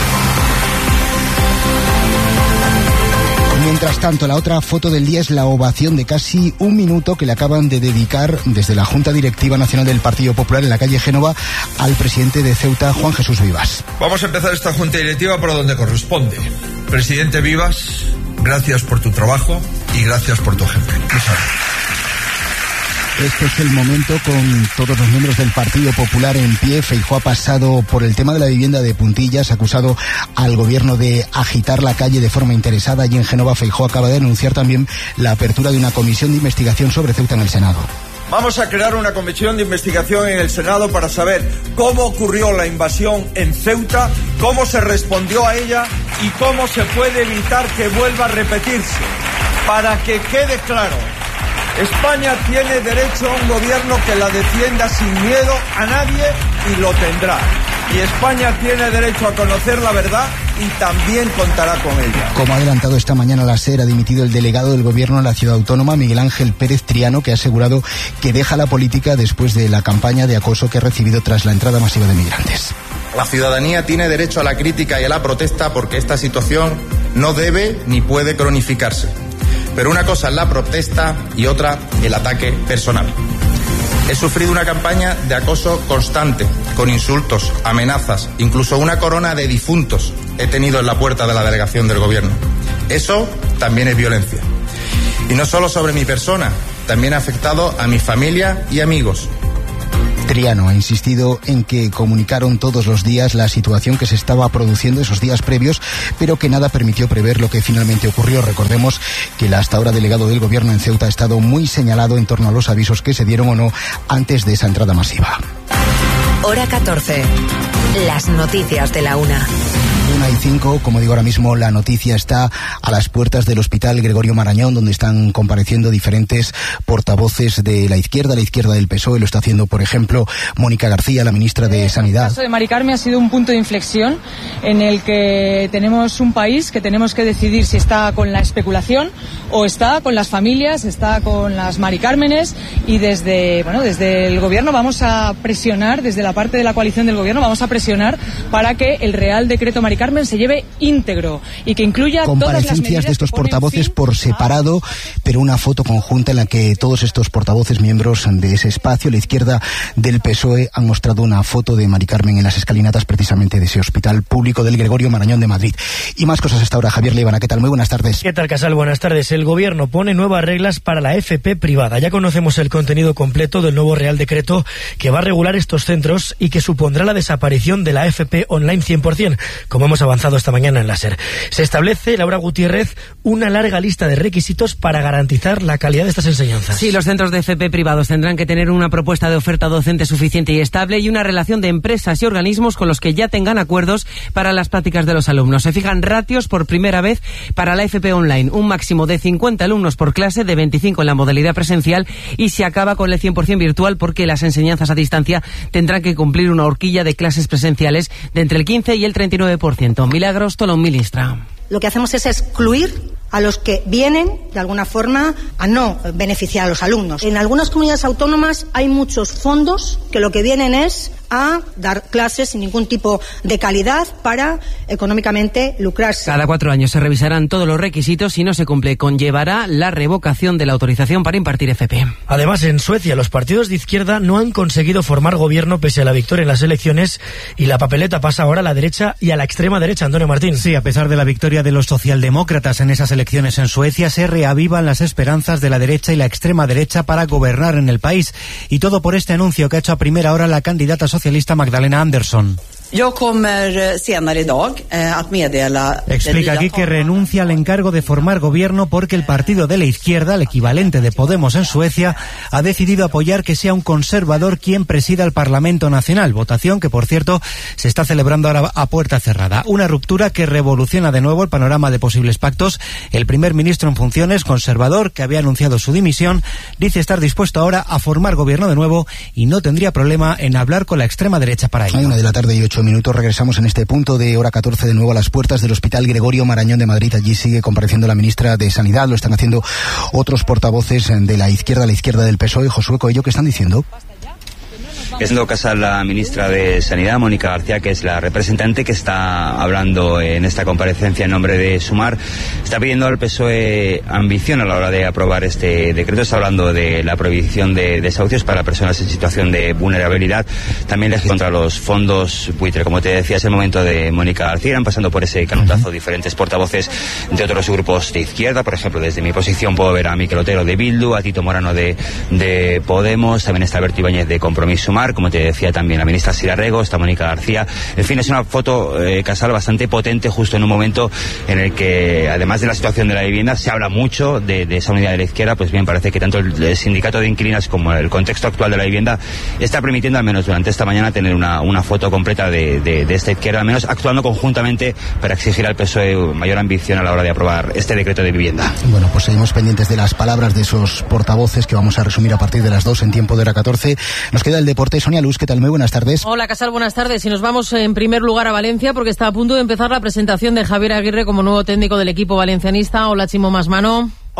Mientras tanto, la otra foto del día es la ovación de casi un minuto que le acaban de dedicar desde la Junta Directiva Nacional del Partido Popular en la calle Génova al presidente de Ceuta, Juan Jesús Vivas. Vamos a empezar esta Junta Directiva por donde corresponde. Presidente Vivas, gracias por tu trabajo y gracias por tu ejemplo. Este es el momento con todos los miembros del Partido Popular en pie. Feijóo ha pasado por el tema de la vivienda de puntillas, ha acusado al gobierno de agitar la calle de forma interesada. Allí en Génova, Feijóo acaba de anunciar también la apertura de una comisión de investigación sobre Ceuta en el Senado. Vamos a crear una comisión de investigación en el Senado para saber cómo ocurrió la invasión en Ceuta, cómo se respondió a ella y cómo se puede evitar que vuelva a repetirse. Para que quede claro, España tiene derecho a un gobierno que la defienda sin miedo a nadie y lo tendrá. Y España tiene derecho a conocer la verdad y también contará con ella. Como ha adelantado esta mañana la SER, ha dimitido el delegado del gobierno en la ciudad autónoma, Miguel Ángel Pérez Triano, que ha asegurado que deja la política después de la campaña de acoso que ha recibido tras la entrada masiva de migrantes. La ciudadanía tiene derecho a la crítica y a la protesta porque esta situación no debe ni puede cronificarse. Pero una cosa es la protesta y otra el ataque personal. He sufrido una campaña de acoso constante, con insultos, amenazas, incluso una corona de difuntos he tenido en la puerta de la delegación del gobierno. Eso también es violencia. Y no solo sobre mi persona, también ha afectado a mi familia y amigos. Triano ha insistido en que comunicaron todos los días la situación que se estaba produciendo esos días previos, pero que nada permitió prever lo que finalmente ocurrió. Recordemos que el hasta ahora delegado del gobierno en Ceuta ha estado muy señalado en torno a los avisos que se dieron o no antes de esa entrada masiva. Hora 14. Las noticias de la 1. 1:05, como digo ahora mismo, la noticia está a las puertas del Hospital Gregorio Marañón, donde están compareciendo diferentes portavoces de la izquierda del PSOE. Lo está haciendo, por ejemplo, Mónica García, la ministra de Sanidad. El caso de Mari Carmen ha sido un punto de inflexión en el que tenemos un país que tenemos que decidir si está con la especulación o está con las familias, está con las Mari Cármenes, y desde el gobierno vamos a presionar, desde la parte de la coalición del gobierno vamos a presionar para que el Real Decreto Mari Carmen se lleve íntegro y que incluya todas las medidas. Comparecencias de estos portavoces por separado, pero una foto conjunta en la que todos estos portavoces, miembros de ese espacio, la izquierda del PSOE, han mostrado una foto de Mari Carmen en las escalinatas precisamente de ese hospital público del Gregorio Marañón de Madrid. Y más cosas hasta ahora. Javier Líbana, ¿qué tal? Muy buenas tardes. ¿Qué tal, Casal? Buenas tardes. El gobierno pone nuevas reglas para la FP privada. Ya conocemos el contenido completo del nuevo Real Decreto que va a regular estos centros y que supondrá la desaparición de la FP online 100%, como hemos avanzado esta mañana en la SER. Se establece, Laura Gutiérrez, una larga lista de requisitos para garantizar la calidad de estas enseñanzas. Sí, los centros de FP privados tendrán que tener una propuesta de oferta docente suficiente y estable y una relación de empresas y organismos con los que ya tengan acuerdos para las prácticas de los alumnos. Se fijan ratios por primera vez para la FP online, un máximo de 50 alumnos por clase, de 25 en la modalidad presencial, y se acaba con el 100% virtual porque las enseñanzas a distancia tendrán que cumplir una horquilla de clases presenciales de entre el 15 y el 39%. Milagros Tolón, ministra. Lo que hacemos es excluir a los que vienen, de alguna forma, a no beneficiar a los alumnos. En algunas comunidades autónomas hay muchos fondos que lo que vienen es a dar clases sin ningún tipo de calidad para económicamente lucrarse. Cada 4 años se revisarán todos los requisitos. Si no se cumple, conllevará la revocación de la autorización para impartir FP. Además, en Suecia, los partidos de izquierda no han conseguido formar gobierno pese a la victoria en las elecciones, y la papeleta pasa ahora a la derecha y a la extrema derecha. Antonio Martín. Sí, a pesar de la victoria de los socialdemócratas en esas elecciones en Suecia, se reavivan las esperanzas de la derecha y la extrema derecha para gobernar en el país. Y todo por este anuncio que ha hecho a primera hora la candidata socialista Magdalena Andersson. Explica aquí que renuncia al encargo de formar gobierno porque el partido de la izquierda, el equivalente de Podemos en Suecia, ha decidido apoyar que sea un conservador quien presida el Parlamento Nacional, votación que, por cierto, se está celebrando ahora a puerta cerrada. Una ruptura que revoluciona de nuevo el panorama de posibles pactos. El primer ministro en funciones, conservador, que había anunciado su dimisión, dice estar dispuesto ahora a formar gobierno de nuevo y no tendría problema en hablar con la extrema derecha para ello. 1:08 minutos, regresamos en este punto de hora 14 de nuevo a las puertas del Hospital Gregorio Marañón de Madrid. Allí sigue compareciendo la ministra de Sanidad, lo están haciendo otros portavoces de la izquierda del PSOE. Josué Coello, ¿qué están diciendo? Es en todo caso la ministra de Sanidad, Mónica García, que es la representante que está hablando en esta comparecencia en nombre de Sumar. Está pidiendo al PSOE ambición a la hora de aprobar este decreto. Está hablando de la prohibición de desahucios para personas en situación de vulnerabilidad. También legisla contra los fondos buitre. Como te decía, es el momento de Mónica García. Irán pasando por ese canutazo diferentes portavoces de otros grupos de izquierda. Por ejemplo, desde mi posición puedo ver a Miquel Otero de Bildu, a Tito Morano de Podemos. También está Berto Ibáñez de Compromís Sumar. Como te decía, también la ministra Sira Rego, está Mónica García. En fin, es una foto, Casal, bastante potente, justo en un momento en el que, además de la situación de la vivienda, se habla mucho de esa unidad de la izquierda. Pues bien, parece que tanto el sindicato de inquilinas como el contexto actual de la vivienda está permitiendo, al menos durante esta mañana, tener una foto completa de esta izquierda, al menos actuando conjuntamente para exigir al PSOE mayor ambición a la hora de aprobar este decreto de vivienda. Bueno, pues seguimos pendientes de las palabras de esos portavoces que vamos a resumir a partir de las 2 en tiempo de hora 14. Nos queda el deporte. Sonia Luz, ¿qué tal? Muy buenas tardes. Hola, Casal, buenas tardes. Y nos vamos en primer lugar a Valencia porque está a punto de empezar la presentación de Javier Aguirre como nuevo técnico del equipo valencianista. Hola, Chimo Masmano.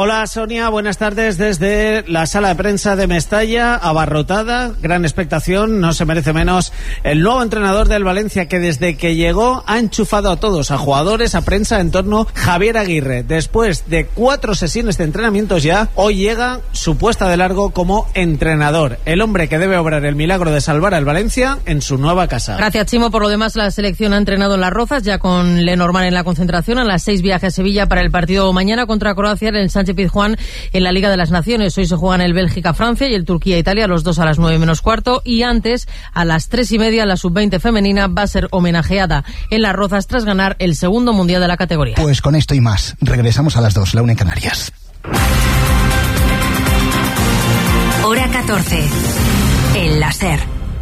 Hola Sonia, buenas tardes desde la sala de prensa de Mestalla, abarrotada, gran expectación, no se merece menos el nuevo entrenador del Valencia, que desde que llegó ha enchufado a todos, a jugadores, a prensa, en torno a Javier Aguirre. Después de 4 sesiones de entrenamientos ya, hoy llega su puesta de largo como entrenador, el hombre que debe obrar el milagro de salvar al Valencia en su nueva casa. Gracias, Chimo. Por lo demás, la selección ha entrenado en Las Rozas, ya con Lenormand en la concentración. A las 6 viaje a Sevilla para el partido mañana contra Croacia en el Sánchez-Pizjuán en la Liga de las Naciones. Hoy se juegan el Bélgica-Francia y el Turquía-Italia, los dos a las 9:15. Y antes, a las 3:30, la sub-20 femenina va a ser homenajeada en Las Rozas tras ganar el segundo mundial de la categoría. Pues con esto y más, regresamos a las 2, la 1 en Canarias. Hora 14. El láser.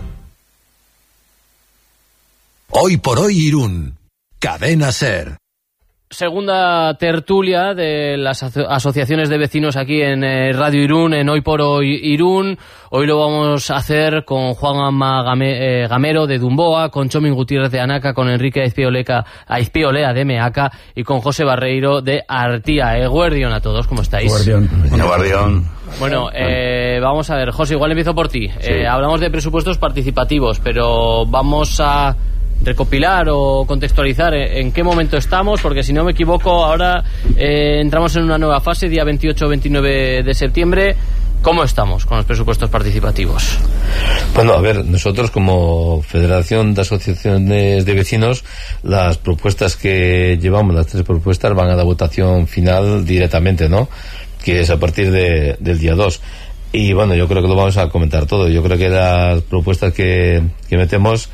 Hoy por hoy Irún. Cadena SER. Segunda tertulia de las asociaciones de vecinos aquí en Radio Irún, en Hoy por Hoy Irún. Hoy lo vamos a hacer con Juanma Gamero de Dumboa, con Chomin Gutiérrez de Anaca, con Enrique Aizpiolea de Meaca y con José Barreiro de Artía. Guardión a todos, ¿cómo estáis? Guardión. Bueno, vamos a ver, José, igual empiezo por ti. Sí. Hablamos de presupuestos participativos, pero vamos a recopilar o contextualizar en qué momento estamos, porque si no me equivoco ahora entramos en una nueva fase, día 28-29 de septiembre. ¿Cómo estamos con los presupuestos participativos? Bueno, a ver, nosotros como Federación de Asociaciones de Vecinos, las propuestas que llevamos, las 3 propuestas, van a la votación final directamente, ¿no? Que es a partir del día 2. Y bueno, yo creo que lo vamos a comentar todo. Yo creo que las propuestas que metemos,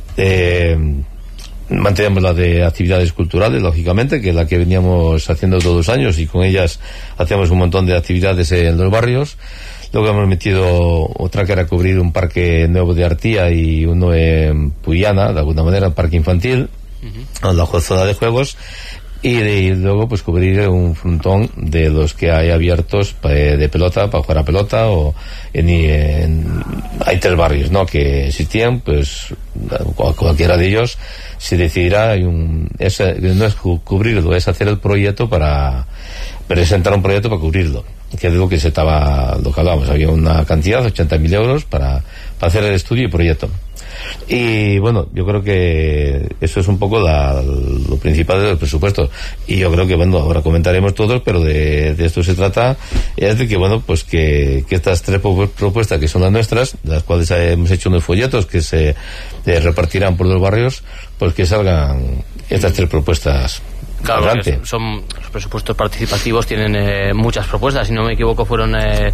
mantenemos la de actividades culturales, lógicamente, que es la que veníamos haciendo todos los años, y con ellas hacemos un montón de actividades en los barrios. Luego hemos metido otra que era cubrir un parque nuevo de Artía y uno en Puyana, de alguna manera, un parque infantil, en la zona de juegos. Y luego pues cubrir un frontón de los que hay abiertos de pelota, para jugar a pelota, o hay 3 barrios, ¿no?, que existían, pues cualquiera de ellos se decidirá. No es cubrirlo, es hacer el proyecto, para presentar un proyecto para cubrirlo, que es lo que lo que hablábamos, había una cantidad, 80.000 euros para hacer el estudio y proyecto. Y bueno, yo creo que eso es un poco lo principal de los presupuestos. Y yo creo que, bueno, ahora comentaremos todos, pero de esto se trata, es de que, bueno, pues que estas 3 propuestas, que son las nuestras, de las cuales hemos hecho unos folletos que se repartirán por los barrios, pues que salgan estas 3 propuestas. Claro, son los presupuestos participativos, tienen muchas propuestas. Si no me equivoco, fueron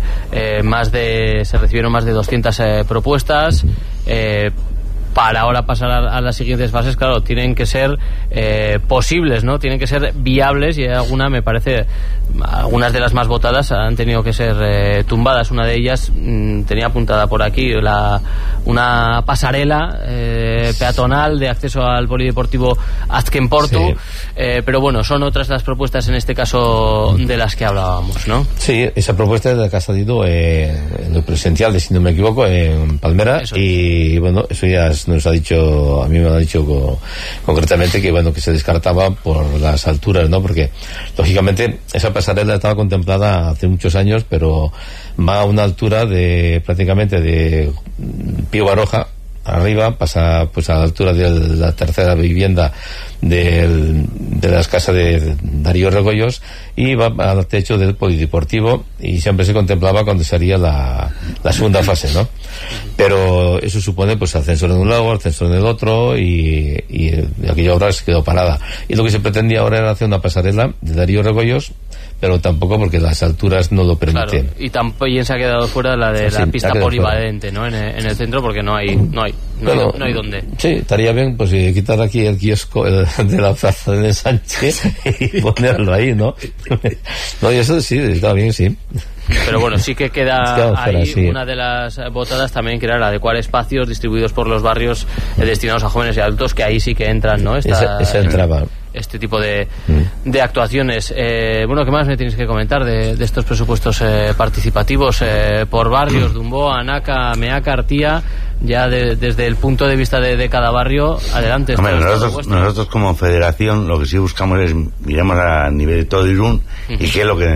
se recibieron más de 200 propuestas. Para ahora pasar a las siguientes fases, claro, tienen que ser posibles, ¿no? Tienen que ser viables, y algunas de las más votadas han tenido que ser tumbadas. Una de ellas tenía apuntada por aquí una pasarela peatonal de acceso al polideportivo Azken Portu, sí. Pero bueno, son otras las propuestas en este caso de las que hablábamos, ¿no? Sí, esa propuesta es la que ha salido en lo presencial, si no me equivoco, en Palmera. Eso. Y bueno, eso ya nos ha dicho, a mí me ha dicho concretamente que, bueno, que se descartaba por las alturas, ¿no? Porque lógicamente esa pasarela estaba contemplada hace muchos años, pero va a una altura de prácticamente de Pío Baroja arriba, pasa pues a la altura de la tercera vivienda de las casas de Darío Regoyos, y va al techo del polideportivo, y siempre se contemplaba cuando se haría la segunda fase, ¿no? Pero eso supone pues ascensor en un lado, ascensor en el otro, y aquella obra se quedó parada. Y lo que se pretendía ahora era hacer una pasarela de Darío Regoyos, pero tampoco, porque las alturas no lo permiten. Claro, y también se ha quedado fuera la de la pista polivalente, ¿no? En el centro, porque no hay dónde. Sí, estaría bien pues quitar aquí el kiosco de la plaza del Ensanche y ponerlo ahí, ¿no? No, y eso sí, está bien, sí. Pero bueno, sí que queda ahí fuera, sí. Una de las votadas también, que era la adecuar espacios distribuidos por los barrios destinados a jóvenes y adultos, que ahí sí que entran, ¿no? Esa entraba. Este tipo de actuaciones. Bueno, ¿qué más me tienes que comentar de estos presupuestos participativos por barrios? Dumboa, Anaca, Meaca, Artía, ya desde el punto de vista de cada barrio, adelante. Hombre, nosotros como federación lo que sí buscamos es, miramos a nivel de todo Irún, y qué es lo que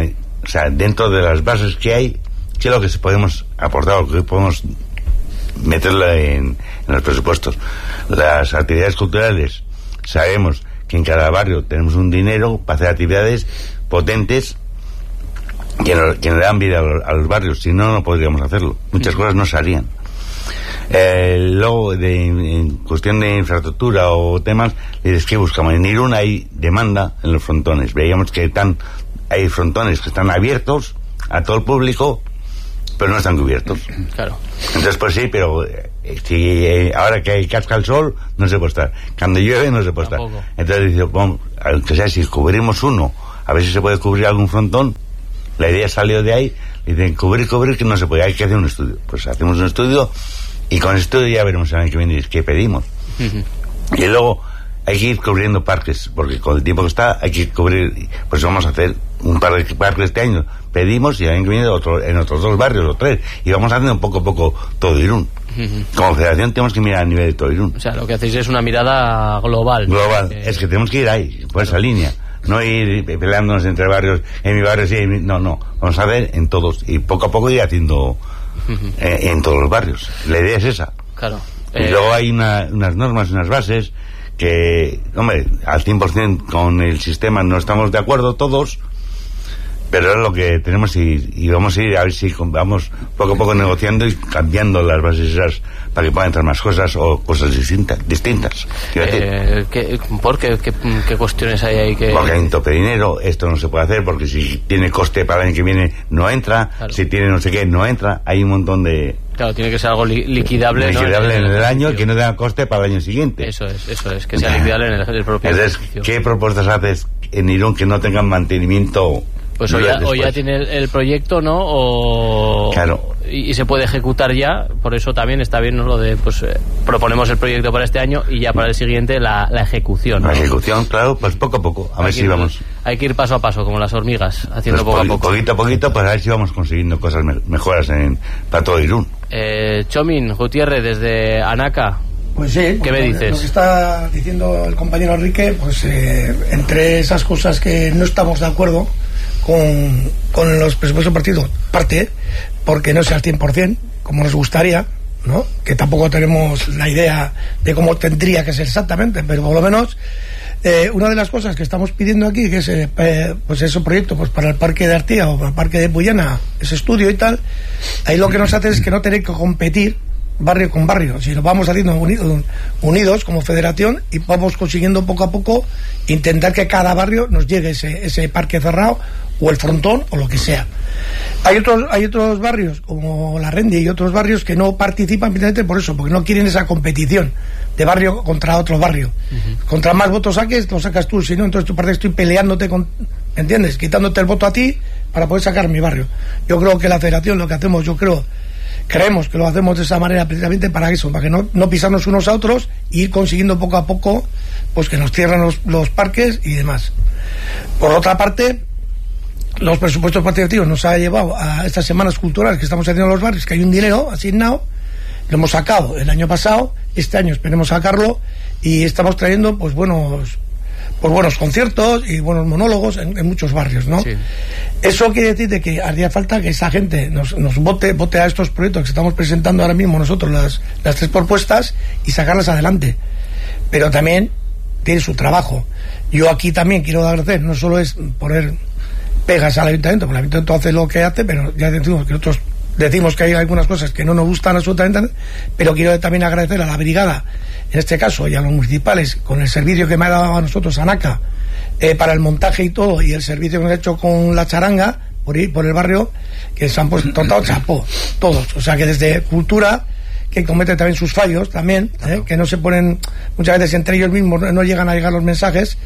O sea, dentro de las bases que hay, ¿qué es lo que podemos aportar o que podemos meterla en los presupuestos? Las actividades culturales, sabemos que en cada barrio tenemos un dinero para hacer actividades potentes que nos dan vida a los barrios, si no, no podríamos hacerlo. Muchas cosas no se harían. Luego, en cuestión de infraestructura o temas, dices, ¿qué buscamos? En Irún hay demanda en los frontones. Veíamos que hay frontones que están abiertos a todo el público, pero no están cubiertos. Claro. Entonces, pues sí, pero si ahora que casca el sol, no se puede estar. Cuando llueve, no se puede estar. Entonces dice, bueno, aunque sea, si cubrimos uno, a ver si se puede cubrir algún frontón. La idea salió de ahí. Dicen, cubrir, que no se puede, hay que hacer un estudio. Pues hacemos un estudio y con el estudio ya veremos el año que viene qué pedimos. Y luego hay que ir cubriendo parques, porque con el tiempo que está hay que cubrir. Pues vamos a hacer un par de parques este año. Pedimos y el año que viene en otros 2 barrios o 3. Y vamos haciendo poco a poco todo Irún. Como federación tenemos que mirar a nivel de todo Irún. O sea, lo que hacéis es una mirada global. Global, es que tenemos que ir ahí, por esa línea. No ir peleándonos entre barrios, en mi barrio sí, no. Vamos a ver en todos. Y poco a poco ir haciendo en todos los barrios. La idea es esa. Claro. Y luego hay unas normas, unas bases que, hombre, al 100% con el sistema no estamos de acuerdo todos, pero es lo que tenemos y vamos a ir a ver si vamos poco a poco negociando y cambiando las bases esas para que puedan entrar más cosas o cosas distintas. ¿Por qué? ¿Qué cuestiones hay ahí que...? Porque hay un tope de dinero, esto no se puede hacer porque si tiene coste para el año que viene no entra, claro. Si tiene no sé qué no entra, hay un montón de... Claro, tiene que ser algo liquidable, ¿no? En el año, que no tenga coste para el año siguiente. Eso es, que sea liquidable en el propio Entonces, ejercicio. ¿Qué propuestas haces en Irún que no tengan mantenimiento? Pues o ya tiene el proyecto, ¿no? O claro. Y se puede ejecutar ya, por eso también está bien, ¿no? Lo de, pues, proponemos el proyecto para este año y ya para el siguiente la ejecución, ¿no? La ejecución, claro, pues poco a poco, a ver si vamos. Hay que ir paso a paso, como las hormigas, haciendo pues poco a poco. Poquito a poquito, para ver si vamos consiguiendo cosas mejoras para todo Irún. Chomin Gutiérrez, desde Anaca. Pues sí, ¿qué me dices? Lo que está diciendo el compañero Enrique, pues entre esas cosas que no estamos de acuerdo con los presupuestos partidos, porque no sea al 100%, como nos gustaría, ¿no? Que tampoco tenemos la idea de cómo tendría que ser exactamente, pero por lo menos una de las cosas que estamos pidiendo aquí, que es pues ese proyecto pues para el parque de Artía o para el parque de Puyana, ese estudio y tal, ahí lo que nos hace es que no tener que competir barrio con barrio, si lo vamos haciendo unidos como federación y vamos consiguiendo poco a poco intentar que cada barrio nos llegue ese parque cerrado o el frontón o lo que sea. Hay otros barrios como la Rendi y otros barrios que no participan precisamente por eso, porque no quieren esa competición de barrio contra otro barrio. Contra más votos saques, lo sacas tú, si no, entonces tú parece que estoy peleándote ¿entiendes? Quitándote el voto a ti para poder sacar mi barrio. Yo creo que la federación lo que hacemos, creemos que lo hacemos de esa manera precisamente para eso, para que no pisarnos unos a otros y ir consiguiendo poco a poco pues que nos cierren los parques y demás. Por otra parte, los presupuestos participativos nos ha llevado a estas semanas culturales que estamos haciendo en los barrios, que hay un dinero asignado, lo hemos sacado el año pasado, este año esperemos sacarlo y estamos trayendo pues buenos conciertos y buenos monólogos en muchos barrios, ¿no? Sí. Eso quiere decir de que haría falta que esa gente nos vote a estos proyectos que estamos presentando ahora mismo nosotros, las 3 propuestas, y sacarlas adelante. Pero también tiene su trabajo. Yo aquí también quiero agradecer, no solo es poner pegas al ayuntamiento, porque el ayuntamiento hace lo que hace, pero ya decimos que nosotros decimos que hay algunas cosas que no nos gustan absolutamente, pero quiero también agradecer a la brigada, en este caso, y a los municipales, con el servicio que me ha dado a nosotros Anaca, para el montaje y todo, y el servicio que hemos hecho con la charanga, por el barrio, que se han puesto todo chapó, todos. O sea que desde cultura, que comete también sus fallos, también, que no se ponen, muchas veces entre ellos mismos no llegan a llegar los mensajes,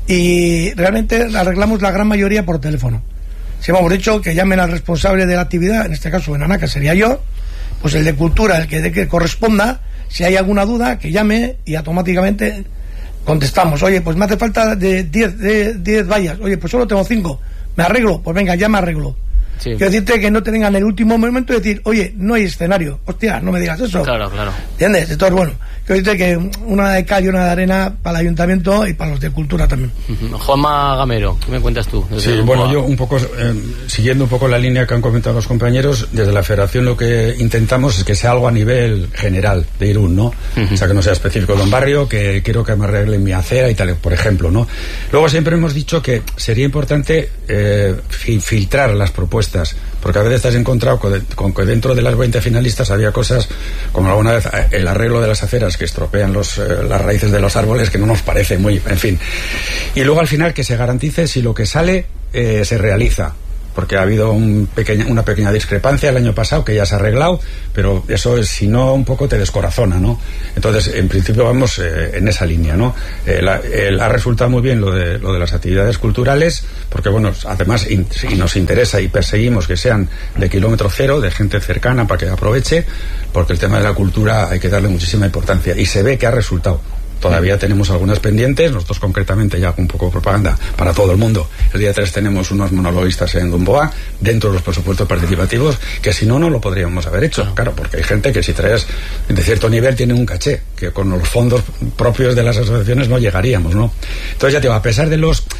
y realmente arreglamos la gran mayoría por teléfono. Si hemos dicho que llamen al responsable de la actividad, en este caso en Anaca sería yo, pues el de cultura, el que corresponda, si hay alguna duda, que llame y automáticamente contestamos. Oye, pues me hace falta de 10 vallas. Oye, pues solo tengo 5. ¿Me arreglo? Pues venga, ya me arreglo. Quiero decirte que no te vengan en el último momento y decir, oye, no hay escenario. Hostia, no me digas eso. Claro. ¿Entiendes? Entonces, bueno, quiero decirte que una de cal y una de arena para el ayuntamiento y para los de cultura también. Juanma Gamero, ¿qué me cuentas tú? Sí, bueno, yo un poco, siguiendo un poco la línea que han comentado los compañeros, desde la Federación lo que intentamos es que sea algo a nivel general de Irún, ¿no? O sea, que no sea específico de un barrio, que quiero que me arreglen mi acera y tal, por ejemplo, ¿no? Luego siempre hemos dicho que sería importante filtrar las propuestas, porque a veces te has encontrado con que dentro de las 20 finalistas había cosas, como alguna vez el arreglo de las aceras que estropean las raíces de los árboles, que no nos parece muy, en fin. Y luego al final que se garantice si lo que sale se realiza, porque ha habido una pequeña discrepancia el año pasado que ya se ha arreglado, pero eso es, si no, un poco te descorazona, ¿no? Entonces, en principio vamos en esa línea, ¿no? Ha resultado muy bien lo de las actividades culturales, porque bueno, además y nos interesa y perseguimos que sean de kilómetro cero, de gente cercana para que aproveche, porque el tema de la cultura hay que darle muchísima importancia y se ve que ha resultado. Todavía tenemos algunas pendientes, nosotros concretamente ya con un poco de propaganda para todo el mundo. El día 3 tenemos unos monologuistas en Dumboa, dentro de los presupuestos participativos, que si no lo podríamos haber hecho. Claro, porque hay gente que si traes de cierto nivel tiene un caché, que con los fondos propios de las asociaciones no llegaríamos, ¿no? Entonces ya te digo, a pesar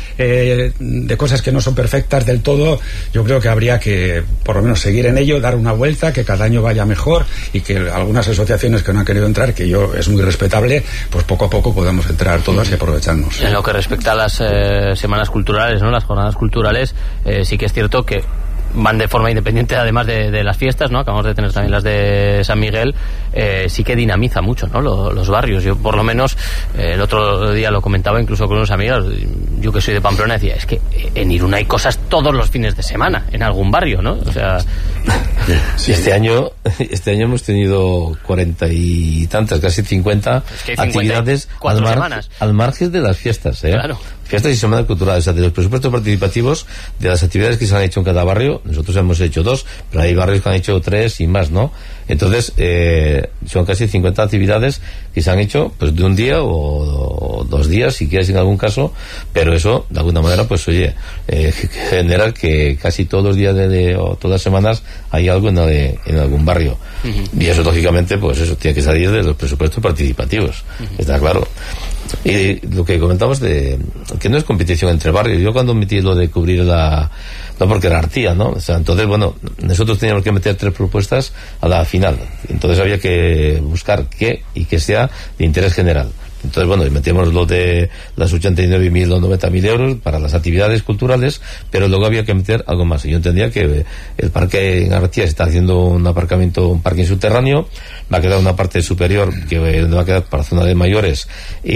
de cosas que no son perfectas del todo, yo creo que habría que por lo menos seguir en ello, dar una vuelta, que cada año vaya mejor y que algunas asociaciones que no han querido entrar, que es muy respetable, pues poco a poco podemos entrar todas y aprovecharnos. En lo que respecta a las semanas culturales, ¿no? Las jornadas culturales, sí que es cierto que van de forma independiente, además de las fiestas, ¿no? Acabamos de tener también las de San Miguel. Sí que dinamiza mucho, ¿no? Los barrios. Yo por lo menos el otro día lo comentaba incluso con unos amigos. Yo que soy de Pamplona decía, es que en Irún hay cosas todos los fines de semana en algún barrio, ¿no? O sea, sí. Este año hemos tenido 40 y tantas, casi 50 actividades al margen de las fiestas, ¿eh? Claro. Fiestas y semanas culturales, o sea, de los presupuestos participativos, de las actividades que se han hecho en cada barrio, nosotros hemos hecho 2, pero hay barrios que han hecho 3 y más, ¿no? Entonces, son casi 50 actividades que se han hecho, pues de un día o 2 días, si quieres en algún caso, pero eso, de alguna manera, pues oye, genera que casi todos los días o todas las semanas hay algo en algún barrio. Y eso, lógicamente, pues eso tiene que salir de los presupuestos participativos, está claro. Y lo que comentamos de que no es competición entre barrios. Yo cuando metí lo de cubrir no porque era Artía, ¿no? O sea, entonces, bueno, nosotros teníamos que meter 3 propuestas a la final. Entonces había que buscar que sea de interés general. Entonces, bueno, metíamos lo de las 89.000 o 90.000 euros para las actividades culturales, pero luego había que meter algo más. Y yo entendía que el parque en Artía se está haciendo un parking subterráneo, va a quedar una parte superior que va a quedar para zona de mayores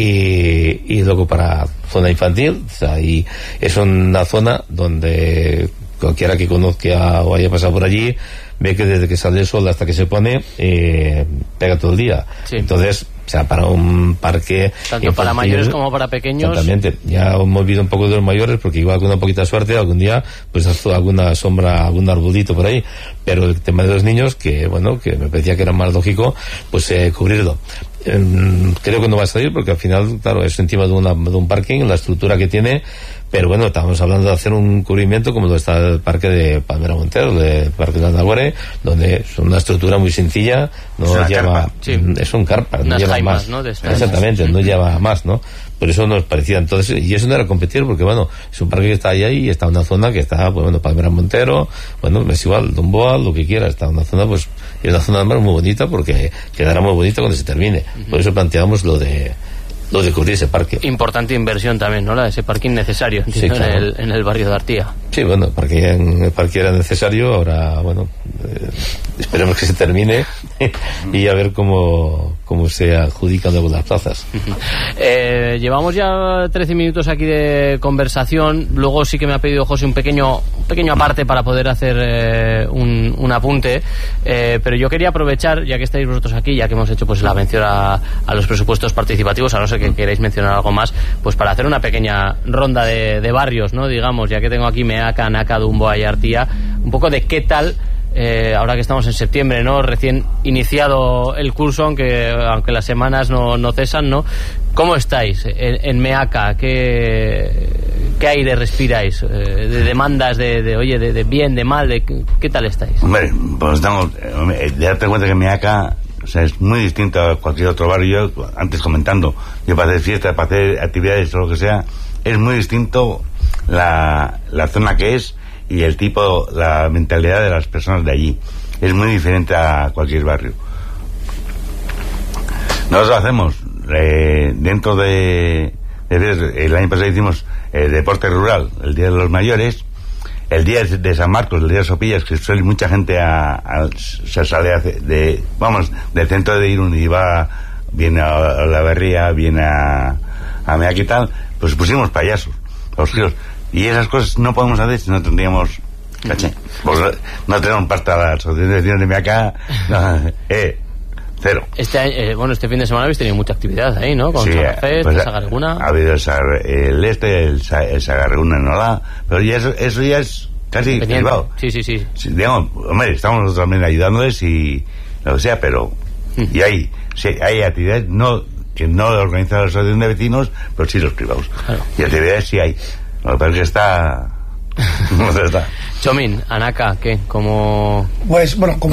y luego para zona infantil. O sea, y es una zona donde cualquiera que conozca o haya pasado por allí ve que desde que sale el sol hasta que se pone pega todo el día. Sí. Entonces, o sea, para un parque tanto infantil, para mayores como para pequeños. Exactamente. Ya hemos olvidado un poco de los mayores porque igual con una poquita suerte algún día pues hace alguna sombra, algún arbolito por ahí, pero el tema de los niños, que bueno, que me parecía que era más lógico pues cubrirlo. Creo que no va a salir porque al final, claro, es encima de un parking, la estructura que tiene, pero bueno, estamos hablando de hacer un cubrimiento como lo está el parque de Palmera Montero, el parque de Andagüere, donde es una estructura muy sencilla, no lleva, es un carpa, no lleva más, ¿no? Exactamente, no lleva más, ¿no? Por eso nos parecía entonces, y eso no era competir porque bueno, es un parque que está ahí y está una zona que está, pues bueno, Palmera Montero, bueno, es igual, Dumboa, lo que quiera, está una zona, pues, y una zona además muy bonita porque quedará muy bonita cuando se termine. Por eso planteamos lo de cubrir ese parque. Importante inversión también, ¿no? La de ese parking necesario, sí, claro. en el barrio de Artía. Sí, bueno, el parque era necesario, ahora, bueno, esperemos que se termine y a ver cómo se adjudican luego las plazas. Llevamos ya 13 minutos aquí de conversación. Luego sí que me ha pedido José un pequeño aparte para poder hacer un apunte, pero yo quería aprovechar, ya que estáis vosotros aquí, ya que hemos hecho pues la mención a los presupuestos participativos, a no ser que queráis mencionar algo más, pues para hacer una pequeña ronda de barrios, ¿no? Digamos, ya que tengo aquí Meaca, Naca, Dumboa y Artía, un poco de qué tal, ahora que estamos en septiembre, ¿no? Recién iniciado el curso, aunque las semanas no cesan, ¿no? ¿Cómo estáis en Meaca? ¿Qué aire respiráis? De demandas de bien, de mal, ¿qué tal estáis? Hombre, pues estamos, date cuenta que Miaca, o sea, es muy distinto a cualquier otro barrio. Yo, antes comentando, yo para hacer fiestas, para hacer actividades o lo que sea, es muy distinto la zona que es y el tipo, la mentalidad de las personas de allí. Es muy diferente a cualquier barrio. Nosotros hacemos dentro de el año pasado hicimos deporte rural, el Día de los Mayores, el Día de San Marcos, el Día de Sopillas, que suele mucha gente se sale del centro de Irún y viene a la Berría, viene a Meac y tal, pues pusimos payasos, los giros, y esas cosas no podemos hacer si no tendríamos caché. Pues no tenemos pasta a la asociación de vecinos de Meaca, cero. Este fin de semana habéis tenido mucha actividad ahí, ¿no? Con Sagafest, pues, Sagarreguna. Ha habido el Sagarreguna en Olá, pero ya eso ya es casi privado. Sí. Digamos, hombre, estamos nosotros también ayudándoles y lo que sea, pero y hay actividades que no organiza la asociación de vecinos, pero sí los privados. Claro. Y actividades sí hay. Lo que pasa es que está. Chomín, Anaka, ¿qué? ¿Cómo? Pues bueno, como